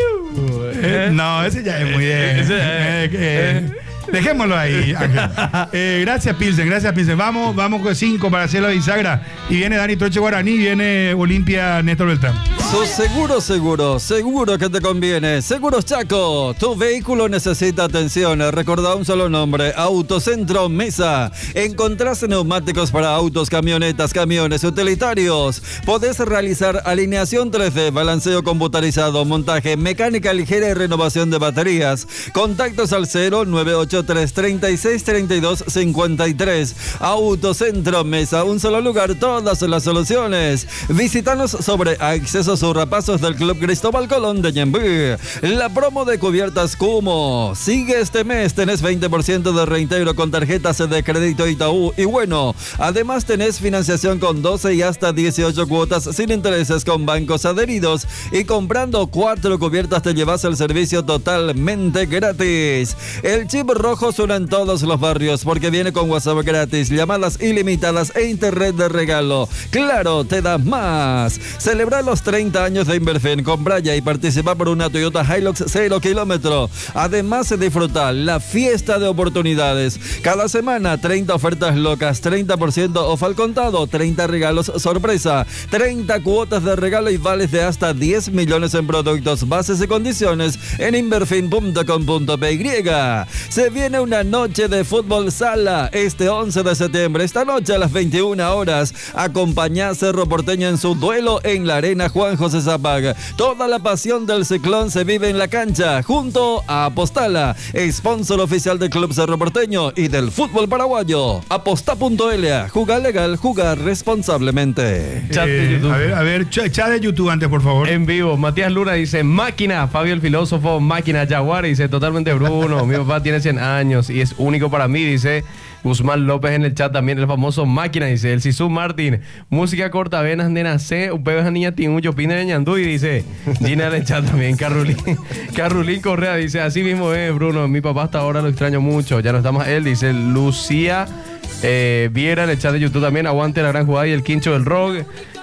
Eh, no, ese ya es muy de. Ese, eh, eh, dejémoslo ahí, Ángel. Eh, gracias, Pilsen, gracias, Pilsen. Vamos, vamos con cinco para hacer la bisagra. Y viene Dani Troche Guaraní, viene Olimpia Néstor Beltrán. Su seguro, seguro, seguro que te conviene. Seguros Chaco, tu vehículo necesita atención. Recordá un solo nombre, Autocentro Mesa. Encontrás neumáticos para autos, camionetas, camiones utilitarios. Podés realizar alineación tres D, balanceo computarizado, montaje, mecánica ligera y renovación de baterías. Contactos al cero nueve ocho tres, treinta y seis, treinta y dos, cincuenta y tres. Autocentro Mesa, un solo lugar, todas las soluciones. Visítanos sobre accesos o rapazos del Club Cristóbal Colón de Ñemby. La promo de cubiertas Cumo. Sigue este mes, tenés veinte por ciento de reintegro con tarjetas de crédito Itaú. Y bueno, además tenés financiación con doce y hasta dieciocho cuotas sin intereses con bancos adheridos. Y comprando cuatro cubiertas te llevas el servicio totalmente gratis. El chip rojo suena en todos los barrios porque viene con WhatsApp gratis, llamadas ilimitadas e internet de regalo. Claro, te da más. Celebra los treinta años de Inverfin. Compra ya y participa por una Toyota Hilux cero kilómetro. Además, se disfruta la fiesta de oportunidades. Cada semana, treinta ofertas locas, treinta por ciento off al contado, treinta regalos sorpresa, treinta cuotas de regalo y vales de hasta diez millones en productos. Bases y condiciones en inverfin punto com punto p y. Se viene una noche de fútbol sala este once de septiembre. Esta noche a las veintiuna horas, acompañá a Cerro Porteño en su duelo en la Arena Juan José Zapag. Toda la pasión del ciclón se vive en la cancha junto a Apostala, sponsor oficial del Club Cerro Porteño y del fútbol paraguayo. Aposta punto l a, jugar legal, jugar responsablemente. Chat de Eh, YouTube. a ver, a ver, ch- chat de YouTube antes, por favor. En vivo, Matías Luna dice, máquina, Fabio el filósofo, máquina, Jaguar, dice, totalmente Bruno, mi papá tiene cien años y es único para mí, dice Guzmán López en el chat también, el famoso máquina, dice, el Sisu Martín, música cortavenas, nena C, un pebe niña timucho, pine de ñandú, y dice, Gina en el chat también, Carrulín, Carrulín Correa, dice, así mismo es, Bruno, mi papá hasta ahora lo extraño mucho, ya no está más él, dice, Lucía, eh, Viera en el chat de YouTube también, aguante la gran jugada y el quincho del rock.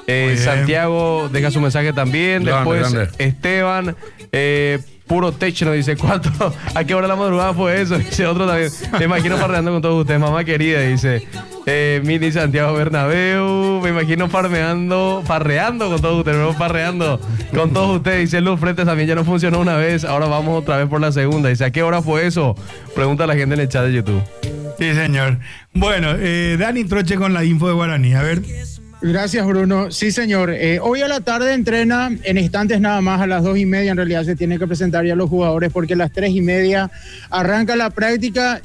Eh, Santiago deja su mensaje también. Grande, Después grande. Esteban, eh, Puro Tech nos dice, ¿cuánto? ¿A qué hora de la madrugada fue eso? Dice otro también. Me imagino farreando con todos ustedes, mamá querida, dice. Eh, Mini Santiago Bernabéu, me imagino farmeando, farreando con todos ustedes, no farreando con todos ustedes. Dice Luz Fretes también ya no funcionó una vez, ahora vamos otra vez por la segunda. Dice, ¿a qué hora fue eso? Pregunta a la gente en el chat de YouTube. Sí, señor. Bueno, eh, Dani Troche con la info de Guaraní. A ver. Gracias, Bruno. Sí, señor. Eh, hoy a la tarde entrena, en instantes nada más, a las dos y media en realidad se tiene que presentar ya los jugadores porque a las tres y media arranca la práctica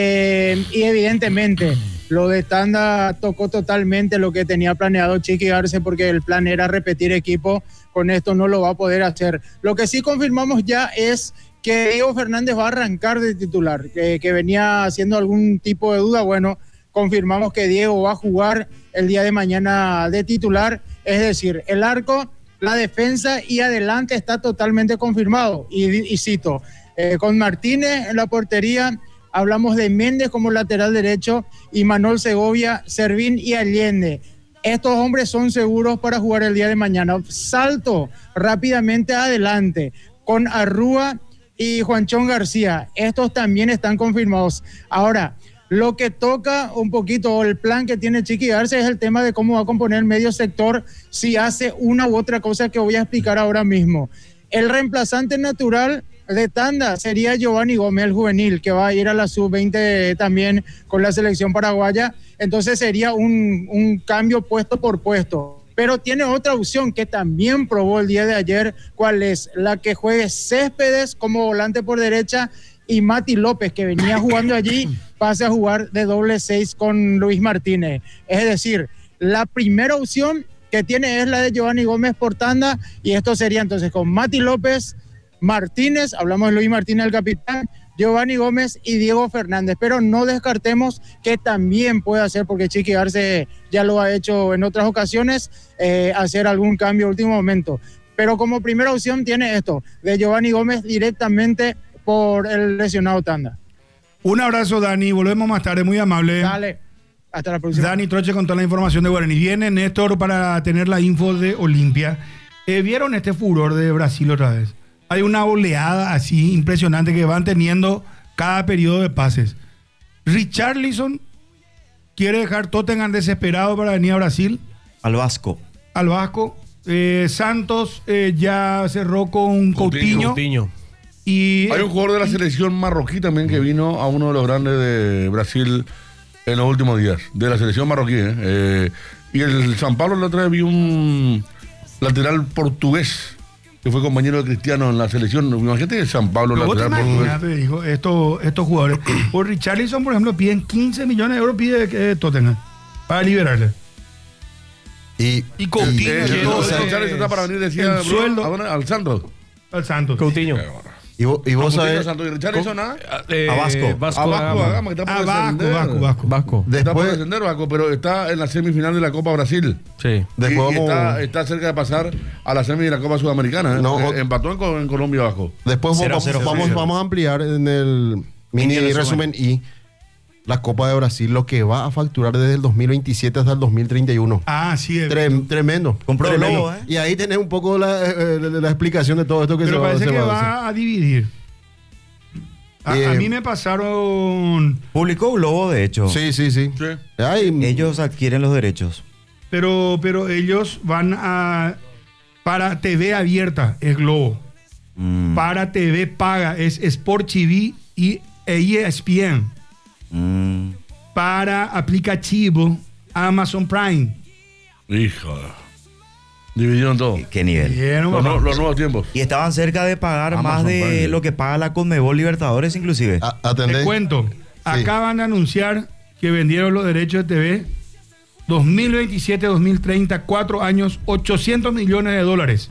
eh, y evidentemente lo de Tanda tocó totalmente lo que tenía planeado Chiqui Arce porque el plan era repetir equipo, con esto no lo va a poder hacer. Lo que sí confirmamos ya es que Diego Fernández va a arrancar de titular, que, que venía haciendo algún tipo de duda, bueno, confirmamos que Diego va a jugar el día de mañana de titular, es decir, el arco, la defensa y adelante está totalmente confirmado. Y, y cito, eh, con Martínez en la portería, hablamos de Méndez como lateral derecho y Manuel Segovia, Servín y Allende. Estos hombres son seguros para jugar el día de mañana. Salto rápidamente adelante con Arrúa y Juanchón García. Estos también están confirmados. Ahora, lo que toca un poquito, el plan que tiene Chiqui Arce es el tema de cómo va a componer el medio sector si hace una u otra cosa que voy a explicar ahora mismo. El reemplazante natural de Tanda sería Giovanni Gómez, el juvenil, que va a ir a la sub veinte también con la selección paraguaya. Entonces sería un, un cambio puesto por puesto. Pero tiene otra opción que también probó el día de ayer, ¿cuál es? La que juegue Céspedes como volante por derecha y Mati López, que venía jugando allí, pase a jugar de doble seis con Luis Martínez. Es decir, la primera opción que tiene es la de Giovanni Gómez por Tanda, y esto sería entonces con Mati López, Martínez, hablamos de Luis Martínez, el capitán, Giovanni Gómez y Diego Fernández, pero no descartemos que también puede hacer, porque Chiqui Arce ya lo ha hecho en otras ocasiones, eh, hacer algún cambio a último momento. Pero como primera opción tiene esto, de Giovanni Gómez directamente por el lesionado Tanda. Un abrazo, Dani. Volvemos más tarde, muy amable. Dale, hasta la próxima. Dani Troche con toda la información de Guaraní. Viene Néstor para tener la info de Olimpia. Eh, ¿Vieron este furor de Brasil otra vez? Hay una oleada así impresionante que van teniendo cada periodo de pases. Richarlison quiere dejar Tottenham desesperado para venir a Brasil. Al Vasco. Al Vasco. Eh, Santos eh, ya cerró con Coutinho. Coutinho. Y hay un jugador de la selección marroquí también que vino a uno de los grandes de Brasil en los últimos días, de la selección marroquí. ¿eh? Eh, y el San Pablo la otra vez vi un lateral portugués que fue compañero de Cristiano en la selección. Imagínate el San Pablo Pero lateral vos te portugués. imaginas, hijo, estos, estos jugadores. Por Richarlison, por ejemplo, piden quince millones de euros, pide eh, Tottenham para liberarle. Y, Y Coutinho. Eh, y no, todo, o sea, eh, Charles está para venir, decía el Bruno, sueldo ¿a dónde? Al Santos. al Santos. Coutinho. y vos, y vos Coutinho, sabés, Santos y Richarlison, ¿ah? Eh, A Vasco. Vasco. A da Vasco Gama. da Gama, que está Ah, por Vasco, descender. Vasco, Vasco. Vasco. Está por después, descender, Vasco, pero está en la semifinal de la Copa Brasil. Sí. después y, y vamos, está, está cerca de pasar a la semi de la Copa Sudamericana. ¿eh? No, Eh, o- empató en, Co- en Colombia Vasco. después Cero a vamos, cero, vamos, cero a cero. vamos a ampliar en el mini Mini resumen y la Copa de Brasil, lo que va a facturar desde el dos mil veintisiete hasta el dos mil treinta y uno. Ah, sí. es- Trem- tremendo. Compró el tremendo. lobo, ¿eh? Y ahí tenés un poco la, eh, la- la explicación de todo esto que Pero se va, parece se que va a hacer. va a dividir. A, Eh, a mí me pasaron, Publicó Globo, de hecho. Sí, sí, sí. Sí. Ay, Ellos adquieren los derechos. pero, pero ellos van a... Para T V abierta es Globo. Mm, Para T V paga es Sport T V y E S P N. mm. Para aplicativo Amazon Prime. Hijo. Dividieron todo. ¿Qué nivel? Vieron, Los, papá. nu- los nuevos tiempos. Y estaban cerca de pagar Amazon más de Prime. lo que paga la Conmebol Libertadores, inclusive. a- Te atendés. cuento. Acaban de anunciar que vendieron los derechos de T V dos mil veintisiete dos mil treinta, cuatro años, ochocientos millones de dólares.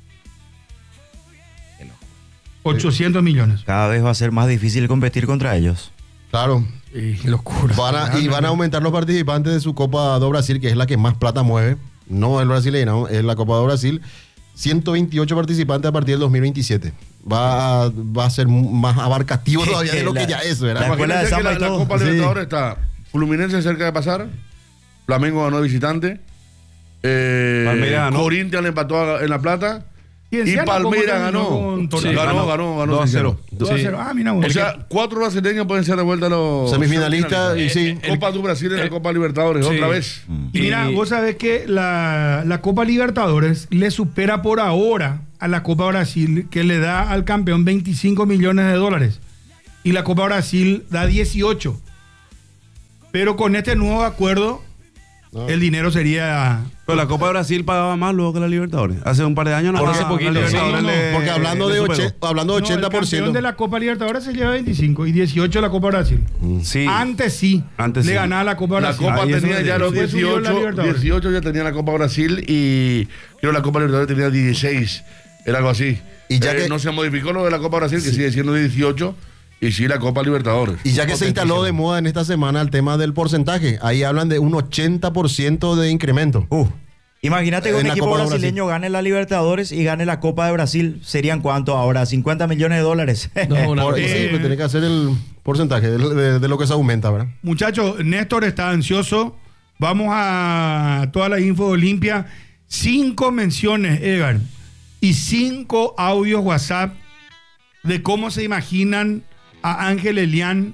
ochocientos millones. Cada vez va a ser más difícil competir contra ellos. Claro. Y locura. Van a- y van a aumentar los participantes de su Copa do Brasil, que es la que más plata mueve. No el brasileño, es la Copa do Brasil. ciento veintiocho participantes a partir del dos mil veintisiete. Va a, va a ser más abarcativo todavía de lo La- que ya es, ¿verdad? la escuela de Imagínense que samba la, y la todo. Copa Sí. Libertadores está Fluminense cerca de pasar, Flamengo ganó de visitante, Eh, Palmeiras ganó. Corinthians le empató a- en La Plata. Y Y, encima la Copa Palmeiras terminó ganó. con Sí, Tornado. ganó, ganó, ganó. dos a sí, cero. dos a cero. Ah, mira, vos. O sea, cuatro brasileños pueden ser de vuelta a los Semifinalistas, y sí. Copa du Brasil en la Copa Libertadores, sí. otra vez. Y mira, Y- vos sabés que la, la Copa Libertadores le supera por ahora a la Copa Brasil, que le da al campeón veinticinco millones de dólares. Y la Copa Brasil da dieciocho. Pero con este nuevo acuerdo, No. el dinero sería... Pero la Copa de Brasil pagaba más luego que la Libertadores. Hace un par de años no Por pagaba, hace poquito, la Libertadores sí, no, no, le- Porque hablando le de, superó. oche- hablando de No, ochenta por el campeón ciento. de la Copa Libertadores se lleva veinticinco y dieciocho la Copa Brasil. Sí. Antes sí, Antes le sí. ganaba la Copa La Brasil. Copa Ahí eso tenía me ya digo. los Después subió la dieciocho, Libertadores. dieciocho ya tenía la Copa Brasil y creo que la Copa Libertadores tenía dieciséis. Era algo así. Y ya Eh, que- no se modificó lo de la Copa Brasil, que sigue siendo dieciocho, y sí la Copa Libertadores. Y ya que se instaló de moda en esta semana el tema del porcentaje, ahí hablan de un ochenta por ciento de incremento. Uh, Imagínate que En un la equipo Copa de brasileño gane la Libertadores y gane la Copa de Brasil. ¿Serían cuánto ahora? ¿cincuenta millones de dólares? No, una Por- locura. sí, pues tiene que hacer el porcentaje de, de- de lo que se aumenta, ¿verdad? Muchachos, Néstor está ansioso. Vamos a toda la info de Olimpia. Cinco menciones, Edgar, y cinco audios WhatsApp de cómo se imaginan a Ángel Elián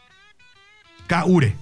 Caure,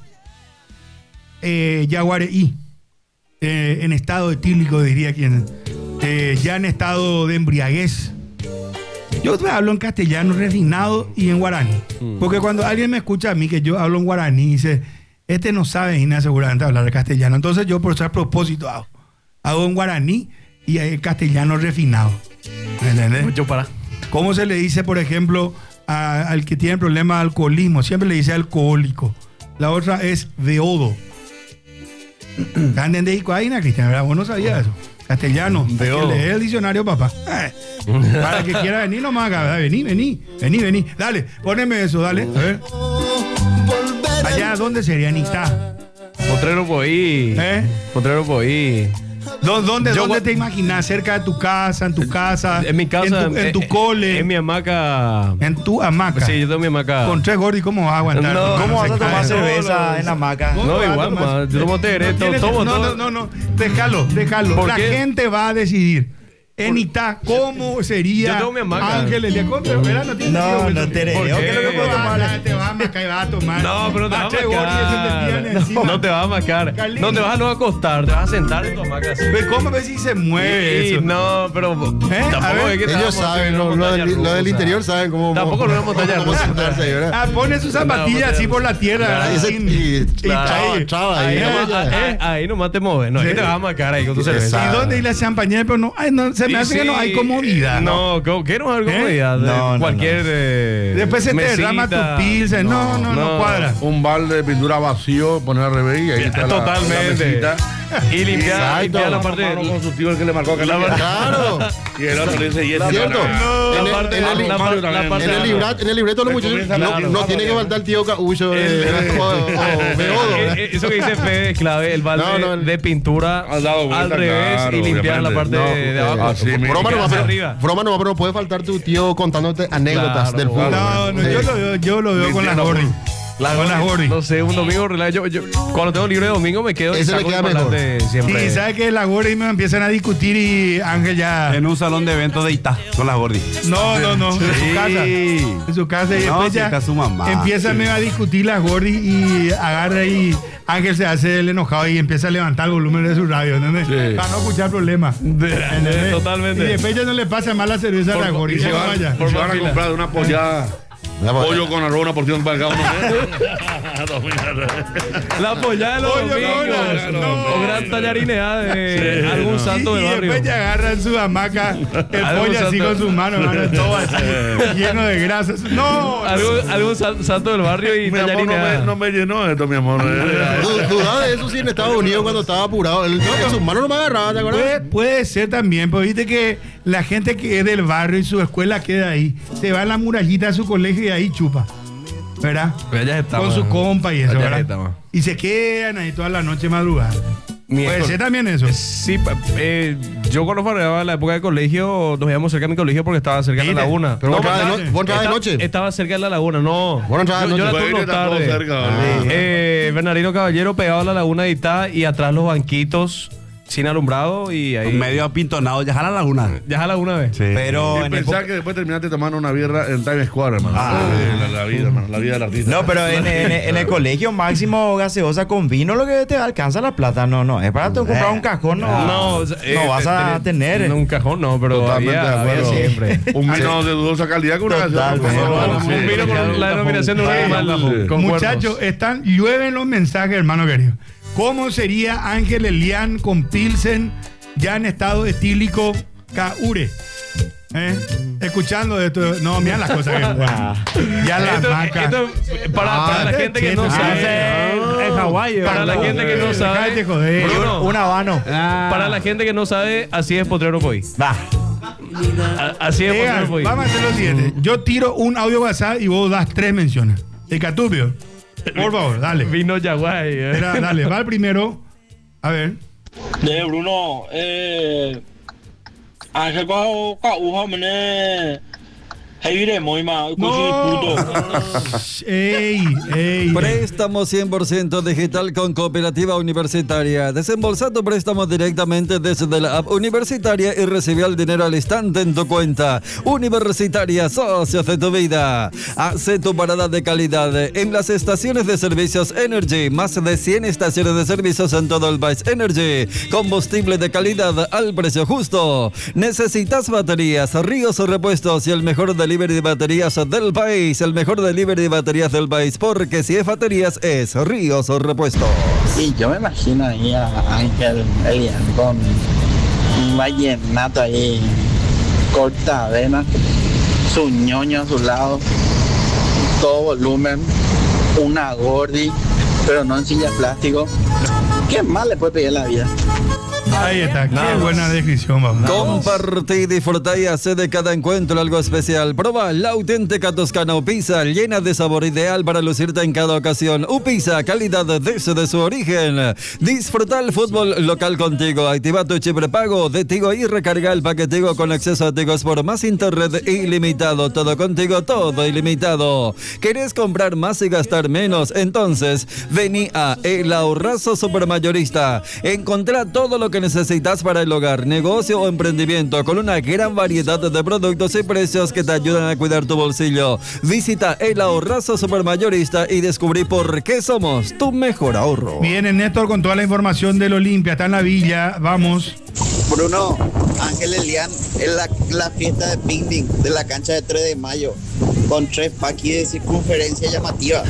eh, Yaguareí, eh, en estado etílico, diría quien, eh, ya en estado de embriaguez. Yo te hablo en castellano refinado y en guaraní. Porque cuando alguien me escucha a mí que yo hablo en guaraní, dice, este no sabe ni seguramente hablar castellano. Entonces yo por eso a propósito hago. Hago en guaraní y en castellano refinado. ¿Me entendés? Mucho para. ¿Cómo se le dice, por ejemplo, a- al que tiene problema de alcoholismo? Siempre le dice alcohólico. La otra es deodo. ¿Anden de Icoaina, Cristian? ¿Verdad? Vos no sabías eso. Castellano. Hay que Deodo. leer el diccionario, papá. Eh, Para que quiera venir nomás acá, ¿verdad? Vení, vení, vení, vení. Dale, poneme eso, dale. A ver. Allá, ¿dónde sería? Anita. Potrero Poí. ¿Eh? Potrero Poí. ¿Dó- ¿Dónde, Yo dónde gua- te imaginas? ¿Cerca de tu casa? ¿En tu casa? En mi casa. ¿En tu, en tu eh, cole? En mi hamaca. ¿En tu hamaca? Sí, yo tengo mi hamaca. Con tres gordos, ¿cómo vas a aguantar? No, ¿Cómo vas a Se tomar cae. cerveza en la hamaca? ¿Cómo No, vas a igual, tomar? ma, yo tomo tereré, No to- tienes- tomo no, todo. no, no, no, déjalo, déjalo. ¿Por La qué? gente va a decidir. En Itá, ¿cómo sería Yo tengo mi hamaca. Ángel Elia? Contra, ¿verdad? No, tiene No, sentido, no Wilson. tereré. ¿Por ¿Qué es lo que qué? puedo tomar? Te vas a macar y vas a tomar. No, pero te Ah, vas a tres gordos y se te tiran macar. encima. No te vas a macar. Carlín. No te vas a luego acostar, te vas a sentar en tu hamaca así. Ve, ¿cómo ves si se mueve Sí, eso? no, pero ¿Eh? A tampoco ver, es que te Ellos vamos a saben, subir una lo, lo montaña del, lo del rusa. interior saben cómo. Tampoco cómo- una montaña cómo rusa. sentarse ahí, ¿verdad? Ah, pone sus zapatillas No, así por la tierra, Claro, ¿verdad? ese- Sin- y- Claro. ahí. Chava, ahí, Ahí, ¿no? ah, Ahí, eh. ahí nomás te mueves, no, es que Sí. te vas a macar ahí con tu cerveza. Exacto. ¿Y dónde ir la champañera? Pero no, ay, no, se me Y hace que no sí, hay comodidad. No, ¿cómo? ¿qué no hay comodidad? No, no, Cualquier. eh, Después se te mesita. derrama tu pilsen. No, no, no, no. cuadra. Un balde de pintura vacío, poner al revés y ahí está la- Totalmente. la mesita. Y limpiar, Exacto. limpiar la parte Mano de. con su tío el que le marcó acá. Claro. Y el otro le dice, y este ¿Cierto? no, En La el- parte en el- la- la par- la también. parte En el, de- librat, en el libreto de los Le muchachos comienza no, claro. no tiene que faltar el tío Caullo de o, o Beodo, Eh, ¿verdad? eh, Eso que dice Fede es clave, el balde No, no, el- de pintura Has dado vuelta, al revés claro, y limpiar la obviamente. parte No, de, de eh, abajo. así mismo. Broma no, Hacia pero, arriba. broma no, pero puede faltar tu tío contándote anécdotas Claro, del fútbol. No, no, Sí. yo lo veo, yo lo veo con las Mintiendo, gordi. La Con las gordi. No sé, un domingo relax. Yo, yo, cuando tengo libre de domingo me quedo y Ese le saco queda el mejor. parlante siempre. Sí, ¿sabes qué? La gordi me empiezan a discutir y Ángel ya... En un salón de eventos de Itá con las gordis. No, no, no, en su Sí. casa. En su casa y No, después si ya está su mamá. empieza medio a discutir las gordi y agarra y Ángel se hace el enojado y empieza a levantar el volumen de su radio, ¿entendés? Sí. Para no escuchar problemas. ¿entendés? Totalmente. Y después ya no le pasa más la cerveza a la gordi. Y se ya no van, vaya. y se van a fila. comprar una pollada. Ya, pues, Pollo con arroz, una porción para cada uno. La pollada de los Pollo, domingos. no, no. O gran tallarineada de algún santo y, del y barrio. después ya agarran su hamaca, el Algo pollo así santo. con sus manos, mano, todo así, lleno de grasas. No, Algún, algún san- santo del barrio y Mi amor, no tallarineada. me, no me llenó esto, mi amor. du- Dudaba de eso sí en Estados Unidos cuando estaba apurado. Él, en sus manos no me agarraba, ¿te acuerdas? Puede, puede ser también, pero viste que la gente que es del barrio y su escuela queda ahí, se va a la murallita de su colegio y ahí chupa, ¿verdad? Pero allá está, Con man. su compa y eso, Allá ¿verdad? está, man. Y se quedan ahí toda la noche madrugada. Puede Miércoles. ser también eso. Sí, pa- eh, yo cuando farreaba en la época de colegio, nos íbamos cerca de mi colegio porque estaba cerca de la ¿Viste? laguna. Pero vos No, entrabas de, no, no, vos entrabas de Estaba- noche. Estaba cerca de la laguna, no. Vos entrabas de yo, yo noche. era turno Bueno, está todo tarde. cerca, Eh, Bernardino Caballero pegado a la laguna de Itá y atrás los banquitos sin alumbrado y ahí. Medio apintonado, ya a la laguna. Ya a la una vez. Sí. Pero Y en pensar época- que después terminaste tomando una birra en Times Square, hermano. Ah. Eh, la, la vida, hermano. La vida del artista. No, pero en, en- en el colegio máximo gaseosa con vino lo que te alcanza la plata. No, no. Es para tú comprar un cajón, no. No, o sea, no eh, vas a tenés- tener. no, un cajón no, pero Totalmente había, de había acuerdo. siempre. Un vino de dudosa calidad con una gaseosa, por Totalmente. favor. Un vino con la denominación de un animal con Muchachos, cuernos. están, llueven los mensajes, hermano querido. ¿Cómo sería Ángel Elian con Pilsen ya en estado etílico Kaure? ¿Eh? Escuchando esto. No, mira las cosas que juegan. Ya las Esto- macas. esto, para, para la gente que no Ah, sabe. en Hawái. Para la gente que no sabe. Déjate joder. Bruno, Un habano. para la gente que no sabe, así es Potrero Coy. Va. A- Así es Egan, Potrero Coy. vamos a hacer lo siguiente. Yo tiro un audio WhatsApp y vos das tres menciones. El Catubio. Por favor, dale. Vino Yaguay. eh. Mira, dale, va el primero. A ver. 네, 브루노, 에, 아시아가 우하 meneh, 해위래 뭐이마, No. Ey, ey. Préstamo cien por ciento digital con Cooperativa Universitaria. Desembolsa tu préstamo directamente desde la app universitaria y recibe el dinero al instante en tu cuenta. Universitaria, socios de tu vida. Hace tu parada de calidad en las estaciones de servicios Energy. Más de cien estaciones de servicios en todo el país. Energy, combustible de calidad al precio justo. Necesitas baterías, Ríos o repuestos y el mejor delivery de baterías del país. El mejor delivery de baterías del país, porque si es baterías es Ríos o repuestos. Y yo me imagino ahí a Ángel Elian con un vallenato ahí, corta avena, su ñoño a su lado, todo volumen, una gordi, pero no en silla de plástico. ¿Qué más le puede pedir a la vida? Ahí está. Qué Nada más. buena descripción, vamos. Compartí, disfruta y hace de cada encuentro algo especial. Proba la auténtica Toscana Upisa, llena de sabor ideal para lucirte en cada ocasión. Upisa, calidad desde su origen. Disfruta el fútbol local contigo. Activa tu chip prepago de Tigo y recarga el paquete Tigo con acceso a Tigo por más internet ilimitado. Todo contigo, todo ilimitado. ¿Querés comprar más y gastar menos? Entonces, vení a El Ahorrazo Supermayorista. Encontrá todo lo que necesitas para el hogar, negocio o emprendimiento con una gran variedad de productos y precios que te ayudan a cuidar tu bolsillo. Visita El Ahorrazo Supermayorista y descubrí por qué somos tu mejor ahorro. Viene Néstor con toda la información del Olimpia. Está en la villa. Vamos. Bruno, Ángel Elian en la, la fiesta de picnic de la cancha de tres de mayo con tres paquis de circunferencia llamativa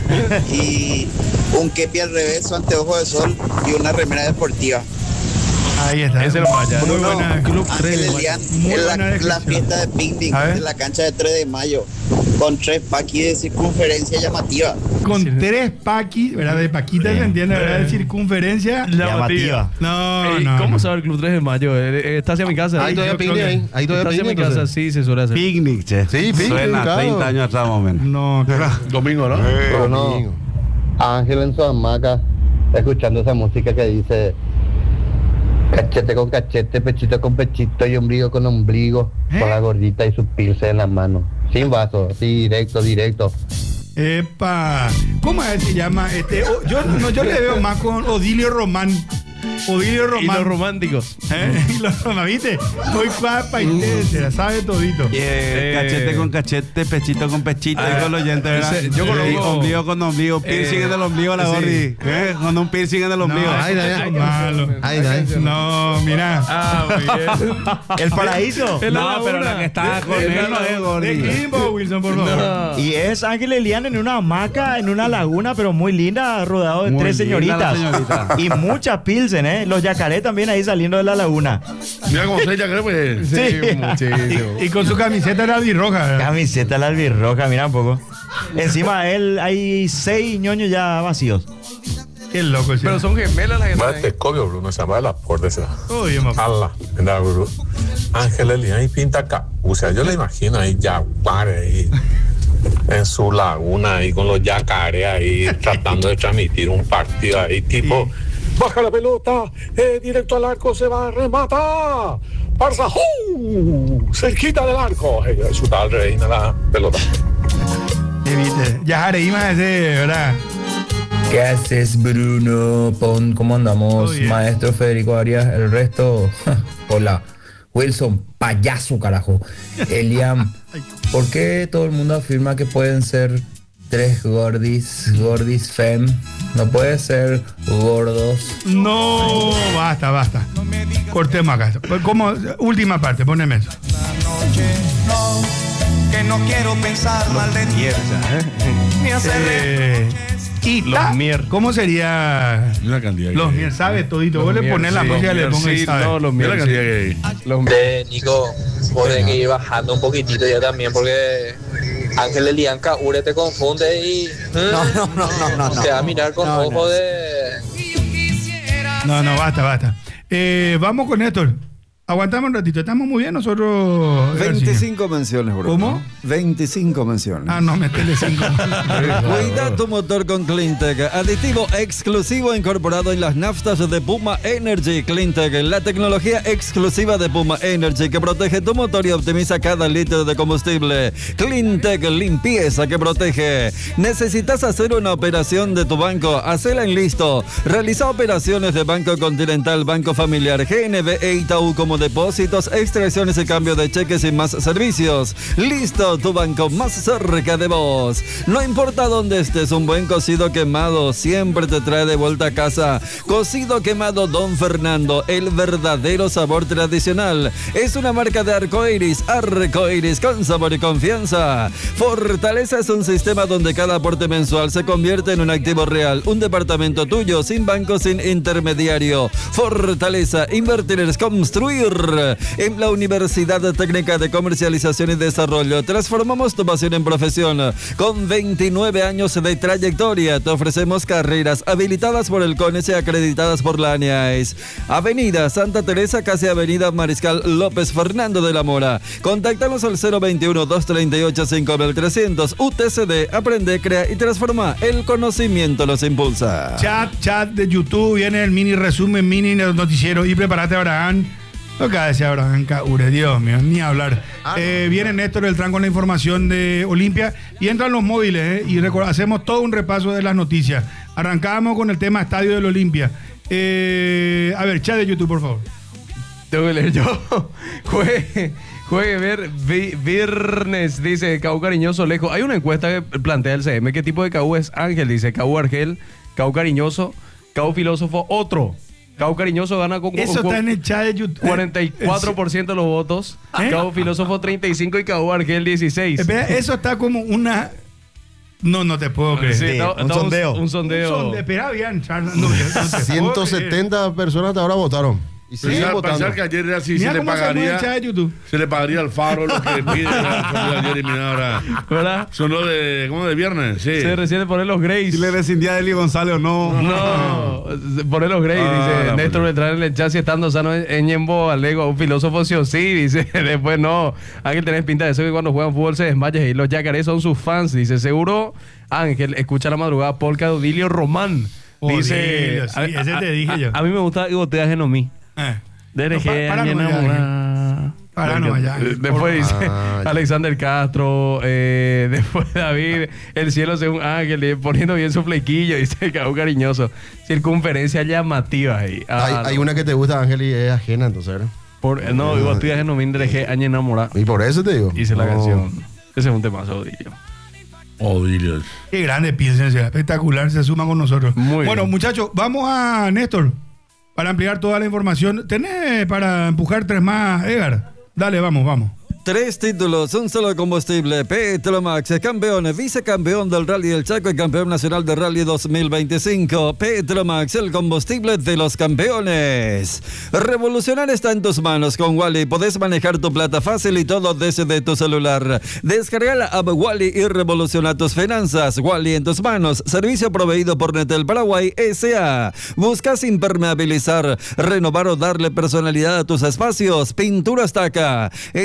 y un kepi al revés, su anteojo de sol y una remera deportiva. Ahí está. Ese lo falla. Muy Bruno, buena. Club Ángel tres. Elian Muy en la, buena la descripción. fiesta de picnic A ver. de la cancha de tres de mayo con tres paquis de circunferencia llamativa. Con tres paquis, ¿verdad? De paquita se entiende, ¿verdad? De circunferencia. Llamativa. No, Ey, no. ¿Cómo no. sabe el Club tres de mayo? Eh, eh, Está hacia mi casa. Ahí todavía yo creo picnic, que- ahí. Ahí todavía Está hacia mi picnic, casa, entonces. sí, se suele hacer. Picnic, che. Sí, picnic, Suena claro. treinta años atrás, más o menos. No, claro. Domingo, ¿no? Bruno, Ángel en su hamaca, escuchando esa música que dice cachete con cachete, pechito con pechito y ombligo con ombligo, ¿Eh? con la gordita y su pilce en la mano, sin vaso, así directo, directo. Epa. ¿Cómo es que se llama? Este, o- yo, no, yo le veo más con Odilio Román. Odilio Y Román. los románticos. ¿Eh? Y los Román, ¿viste? Muy guapa y te- se la sabe todito. Y, eh, Eh, cachete con cachete, pechito con pechito, ah, dijo el oyente, ¿verdad? ese- yo Y conozco- ombligo con ombligo, piercing Eh, en el ombligo, la sí. gordi. ¿Eh? Con un piercing en el ombligo. No, Ay, eso ay, es ay. malo. Ay, ay. No, mira. Ah, muy bien. El paraíso. Es la No, pero laguna. la que está con Es él la no es laguna. gordi. De Kimbo, Wilson, por favor. No. Y es Ángel Elian en una hamaca, en una laguna, pero muy linda, rodeado de Muy tres linda la señoritas. señorita. Y mucha pilsen, ¿eh? Los yacaré también ahí saliendo de la laguna. Mira cómo se ya creo pues. Sí, Sí. muchísimo. Y con su camiseta era albirroja. ¿verdad? Camiseta la albirroja, mira un poco. Encima de él hay seis ñoños ya vacíos. Qué loco ese. Pero son gemelas las que están ahí. Cobio, Bruno, se llama la por esa. Oye, ma- Ala, anda, Bruno. Ángel Elian y pinta acá. O sea, yo le imagino ahí yaguares ahí en su laguna ahí con los yacares ahí tratando de transmitir un partido ahí tipo. Baja la pelota, eh, directo al arco se va a rematar. Barça, ¡uh! Cerquita del arco. Eh, Su tal reina la pelota. ¿Qué viste? Ya Jareima ese, ¿verdad? ¿Qué haces, Bruno? Pon, ¿cómo andamos? Maestro Federico Arias, el resto. Hola. Wilson, payaso, carajo. Eliam, ¿por qué todo el mundo afirma que pueden ser tres gordis, gordis fem? No puede ser gordos. No, basta, basta. Cortemos acá. Como última parte, poneme eso. No, que no quiero pensar mal de ti. Ni hacerle. Eh, y Los ta, mier. ¿Cómo sería? Una cantidad Los que- mier, sabe todito. Los Vos le mier, ponés la sí, música y los le mier, pongo sí, y sabe. no, los Mira la mier, cantidad sí. que hay. Los mier. Eh, Nico, vos tenés que ir bajando un poquitito ya también porque Ángel Elian Caure te confunde y No, no, no, no, no, no. te va a mirar con No, ojo no. de... No, no, basta, basta. Eh, vamos con Néstor. Aguantamos un ratito. Estamos muy bien nosotros. veinticinco menciones, bro. ¿Cómo? veinticinco menciones. Ah, no, metele cinco. Cuida tu motor con Cleantech, aditivo exclusivo incorporado en las naftas de Puma Energy. Cleantech, la tecnología exclusiva de Puma Energy que protege tu motor y optimiza cada litro de combustible. Cleantech, limpieza que protege. ¿Necesitas hacer una operación de tu banco? Hacela en Listo. Realiza operaciones de Banco Continental, Banco Familiar, G N B e Itaú como depósitos, extracciones y cambio de cheques y más servicios. Listo, tu banco más cerca de vos. No importa dónde estés, un buen cocido quemado siempre te trae de vuelta a casa. Cocido quemado Don Fernando, el verdadero sabor tradicional. Es una marca de Arcoiris, Arcoiris con sabor y confianza. Fortaleza es un sistema donde cada aporte mensual se convierte en un activo real. Un departamento tuyo, sin banco, sin intermediario. Fortaleza, invertir es construir. En la Universidad Técnica de Comercialización y Desarrollo transformamos tu pasión en profesión. Con veintinueve años de trayectoria te ofrecemos carreras habilitadas por el CONES y acreditadas por la ANIAIS. Avenida Santa Teresa, casi Avenida Mariscal López Fernando de la Mora. Contáctanos al cero veintiuno, doscientos treinta y ocho, cinco mil trescientos. U T C D, aprende, crea y transforma. El conocimiento los impulsa. Chat, chat de YouTube, viene el mini resumen, mini noticiero. Y prepárate, Abraham. Lo que decía Abraham Caure, Dios mío, ni hablar. Ah, eh, viene Néstor Beltrán con la información de Olimpia y entran los móviles eh, y record- hacemos todo un repaso de las noticias. Arrancamos con el tema Estadio del Olimpia. Eh, a ver, chat de YouTube, por favor. Tengo que leer yo. Juegue, juegue ver vi- viernes, dice Cau Cariñoso Lejos. Hay una encuesta que plantea el C M. ¿Qué tipo de Cau es Ángel? Dice Cau Argel, Cau Cariñoso, Cau Filósofo, otro. Cau Cariñoso gana con, Eso con está en el chat de YouTube. cuarenta y cuatro por ciento de los votos. ¿Eh? Cau Filósofo treinta y cinco y Cau Argel dieciséis. Espera, eso está como una. No, no te puedo creer. Sí, está- un está sondeo. Un sondeo. Un sonde- Espera bien, Charles. No, no te puedo creer. ciento setenta personas hasta ahora votaron. Y siguen Pensar, votando. pensar que ayer era así, Mira se le cómo se mueve el pagaría. chat de YouTube. Se le pagaría al Faro lo que pide la ayer y mira ahora. ¿Verdad? Son los de. ¿Cómo? De viernes, sí. Se recién poner los Grays. Si le rescindía a Eli González o no. No, poner los Grays, Ah, dice la Néstor puta. Beltrán en el chat, si estando sano en en Ñembo, alego, un filósofo sí o sí, dice, después no, Ángel tenés pinta de eso que cuando juegan fútbol se desmaya y los yacarés son sus fans, dice, seguro Ángel, escucha la madrugada, Polka de Odilio Román, dice, Odilio, sí, ese te dije a, yo. a mí me gusta Gotea Genomí. Eh. Desde No, pa- que para Ángel no, ya, enamora. Para no, ya, Eh, por Después dice Ah, ya. Alexander Castro, eh, después David, el cielo según Ángel, eh, poniendo bien su flequillo, dice Cabo Cariñoso. Circunferencia llamativa ahí. Ah, Hay, no. hay una que te gusta, Ángel, y es ajena, entonces. ¿verdad? Por, eh, no, digo, estoy ajeno, me dejé año enamorado. Y por eso te digo. Hice la No. canción. Ese es un temazo, Odilio. Odilio. Qué grande, piensen, espectacular, se suman con nosotros. Muy bueno, bien. muchachos, vamos a Néstor para ampliar toda la información. ¿Tenés para empujar tres más, Edgar? Dale, vamos, vamos. Tres títulos, un solo combustible. Petromax, campeón, vicecampeón del Rally del Chaco y campeón nacional de Rally dos mil veinticinco. Petromax, el combustible de los campeones. Revolucionar está en tus manos con Wally. Podés manejar tu plata fácil y todo desde tu celular. Descarga la app Wally y revoluciona tus finanzas. Wally en tus manos. Servicio proveído por Netel Paraguay S A. Buscas impermeabilizar, renovar o darle personalidad a tus espacios. Pinturas Taca. Estamos en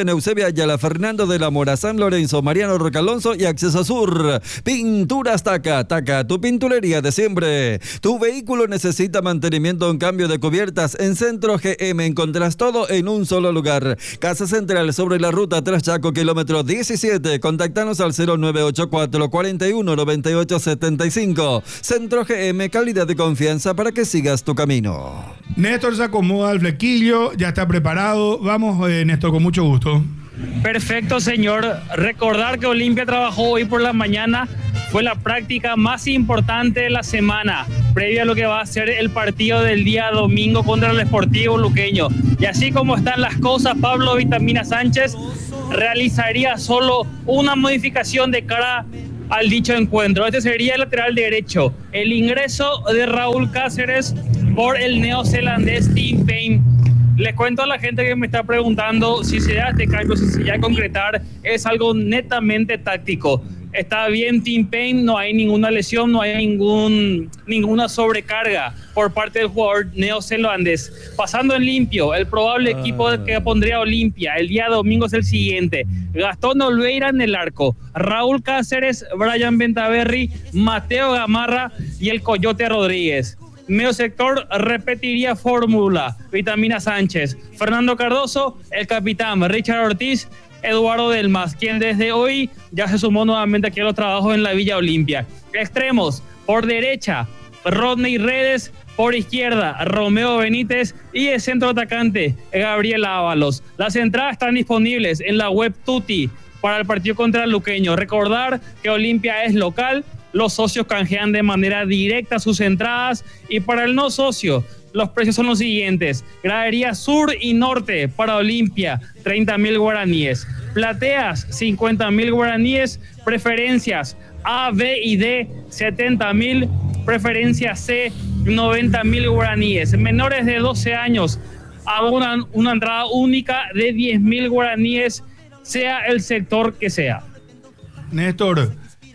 en Eusebio Ayala, Fernando de la Mora, San Lorenzo, Mariano Rocalonso y Acceso Sur. Pinturas Taca, Taca, tu pinturería de siempre. Tu vehículo necesita mantenimiento en cambio de cubiertas. En Centro G M encontrás todo en un solo lugar. Casa Central sobre la ruta Tras Chaco, kilómetro diecisiete. Contactanos al cero nueve ocho cuatro, cuarenta y uno, noventa y ocho setenta y cinco. Centro G M, calidad de confianza para que sigas tu camino. Néstor se acomoda al flequillo, ya está preparado. Vamos, eh, Néstor, con mucho gusto. Perfecto, señor. Recordar que Olimpia trabajó hoy por la mañana. Fue la práctica más importante de la semana, previo a lo que va a ser el partido del día domingo contra el Sportivo Luqueño. Y así como están las cosas, Pablo Vitamina Sánchez realizaría solo una modificación de cara al dicho encuentro. Este sería el lateral derecho. El ingreso de Raúl Cáceres por el neozelandés Tim Payne. Les cuento a la gente que me está preguntando si se da este cambio, si se ya concretar, es algo netamente táctico. Está bien Tim Payne, no hay ninguna lesión, no hay ningún, ninguna sobrecarga por parte del jugador neozelandés. Pasando en limpio, el probable ah. equipo que pondría Olimpia el día domingo es el siguiente: Gastón Olveira en el arco, Raúl Cáceres, Brian Bentaberry, Mateo Gamarra y el Coyote Rodríguez. Medio sector repetiría fórmula: Vitamina Sánchez, Fernando Cardoso, el capitán Richard Ortiz, Eduardo Delmas, quien desde hoy ya se sumó nuevamente aquí a los trabajos en la Villa Olimpia. Extremos, por derecha, Rodney Redes, por izquierda, Romeo Benítez y el centro atacante, Gabriel Ábalos. Las entradas están disponibles en la web Tuti para el partido contra el Luqueño. Recordar que Olimpia es local, los socios canjean de manera directa sus entradas y para el no socio, los precios son los siguientes: gradería sur y norte para Olimpia, treinta mil guaraníes. Plateas, cincuenta mil guaraníes. Preferencias A, B y D, setenta mil. Preferencia C, noventa mil guaraníes. Menores de doce años abonan una entrada única de diez mil guaraníes, sea el sector que sea. Néstor,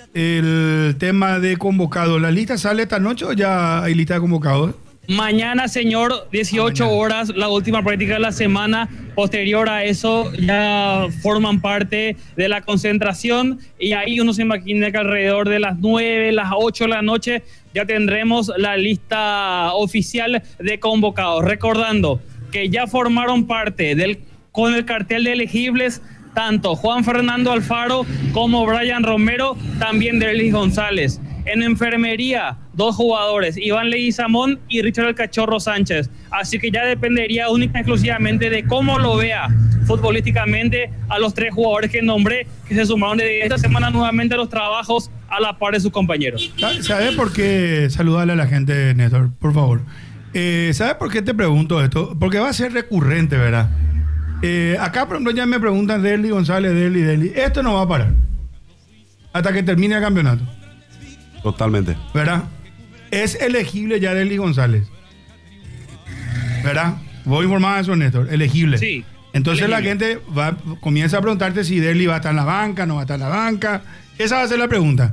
el tema de convocados, ¿la lista sale esta noche o ya hay lista de convocados? Mañana, señor, dieciocho Mañana. horas, la última práctica de la semana. Posterior a eso ya forman parte de la concentración y ahí uno se imagina que alrededor de las nueve, las ocho de la noche ya tendremos la lista oficial de convocados. Recordando que ya formaron parte del, con el cartel de elegibles tanto Juan Fernando Alfaro como Brian Romero, también Derlis González. En enfermería, dos jugadores, Iván Leguizamón y Richard el Cachorro Sánchez. Así que ya dependería única y exclusivamente de cómo lo vea futbolísticamente a los tres jugadores que nombré, que se sumaron de esta semana nuevamente a los trabajos a la par de sus compañeros. ¿Sabes por qué? Saludarle a la gente, Néstor, por favor. Eh, ¿Sabes por qué te pregunto esto? Porque va a ser recurrente, ¿verdad? Eh, acá, por ejemplo, ya me preguntan Derlis González, Derlis, Derlis. Esto no va a parar hasta que termine el campeonato. Totalmente. ¿Verdad? Es elegible ya Derlis González. ¿Verdad? Voy a informar a eso, Néstor. Elegible. Sí. Entonces elegible. La gente va, comienza a preguntarte si Derlis va a estar en la banca, no va a estar en la banca. Esa va a ser la pregunta.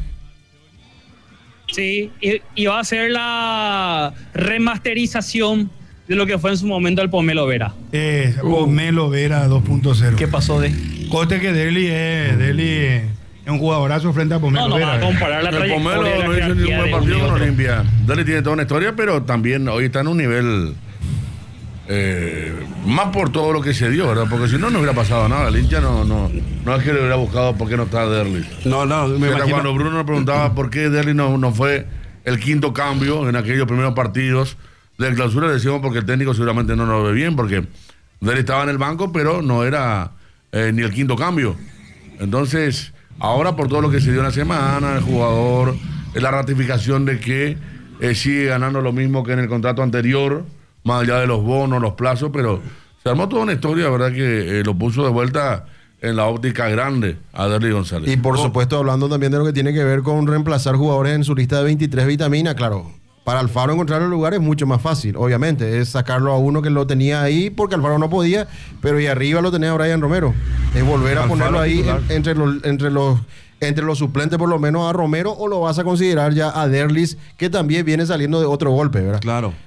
Sí, y, y va a ser la remasterización de lo que fue en su momento el Pomelo Vera. Eh, Pomelo Vera dos punto cero. ¿Qué pasó de? Coste que Derlis es, Derlis es un jugadorazo frente a Pomelo no, no Vera. va a comparar la el trayectoria Pomelo de la no hizo jerarquía ningún buen de partido uno y con otro. Olimpia. Derlis tiene toda una historia, pero también hoy está en un nivel eh, más por todo lo que se dio, ¿verdad? Porque si no, no hubiera pasado nada. El hincha no, no, no es que le hubiera buscado por qué no está Derlis. No, no, me Era imagino. cuando Bruno nos preguntaba por qué Derlis no, no fue el quinto cambio en aquellos primeros partidos de clausura, le decíamos porque el técnico seguramente no lo ve bien, porque Derlis estaba en el banco, pero no era eh, ni el quinto cambio. Entonces, ahora por todo lo que se dio en la semana, el jugador, la ratificación de que eh, sigue ganando lo mismo que en el contrato anterior, más allá de los bonos, los plazos, pero se armó toda una historia, ¿verdad? Que eh, lo puso de vuelta en la óptica grande a Derlis González. Y por supuesto, hablando también de lo que tiene que ver con reemplazar jugadores en su lista de veintitrés vitaminas, claro. Para Alfaro encontrar el lugar es mucho más fácil, obviamente. Es sacarlo a uno que lo tenía ahí porque Alfaro no podía, pero y arriba lo tenía a Brian Romero. Es volver a Alfaro ponerlo ahí titular. en, entre, los, entre, los, entre los suplentes, por lo menos a Romero, o lo vas a considerar ya a Derlis, que también viene saliendo de otro golpe, ¿verdad? Claro.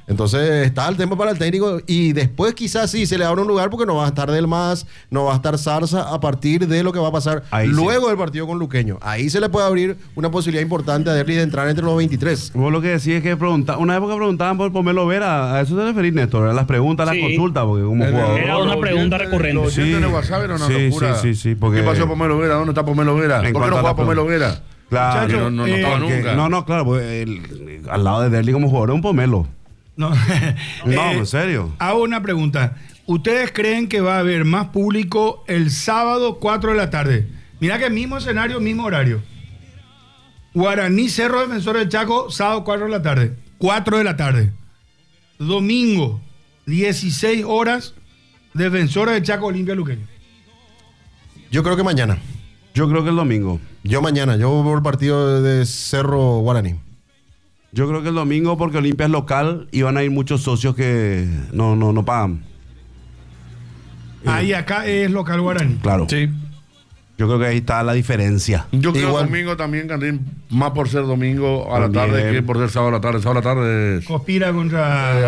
Entonces está el tema para el técnico y después quizás sí se le abre un lugar porque no va a estar Del Mas, no va a estar Zarza a partir de lo que va a pasar Ahí luego sí. del partido con Luqueño. Ahí se le puede abrir una posibilidad importante a Derlis de entrar entre los veintitrés. Vos lo que decís es que pregunta, una época preguntaban por Pomelo Vera, a eso te referís, Néstor, a las preguntas, a las Sí. consultas, porque como Eh, jugador. Era una Los pregunta oyentes- recurrente. Los oyentes Sí. de WhatsApp era una Sí, locura. sí, sí, sí, porque- ¿Qué pasó Pomelo Vera? ¿Dónde está Pomelo Vera? En ¿Por qué cuanto no a juega la Pomelo Vera? Claro, Muchacho, no, no, no eh, estaba porque- nunca. no, no, claro, pues, el- al lado de Derli como jugador es un Pomelo. No, No, Eh, en serio. Hago una pregunta. ¿Ustedes creen que va a haber más público el sábado cuatro de la tarde? Mira que mismo escenario, mismo horario. Guaraní Cerro Defensor del Chaco, sábado cuatro de la tarde. cuatro de la tarde. Domingo, dieciséis horas, Defensor del Chaco, Olimpia Luqueño. Yo creo que mañana. Yo creo que el domingo. Yo mañana. Yo voy por el partido de Cerro Guaraní. Yo creo que el domingo porque Olimpia es local y van a ir muchos socios que no, no, no pagan. Ahí acá es local Guaraní. Claro. Sí. Yo creo que ahí está la diferencia. Yo creo Igual. domingo también, Candín, más por ser domingo a la También. tarde que por ser sábado a la tarde. Sábado a la tarde es... Conspira contra...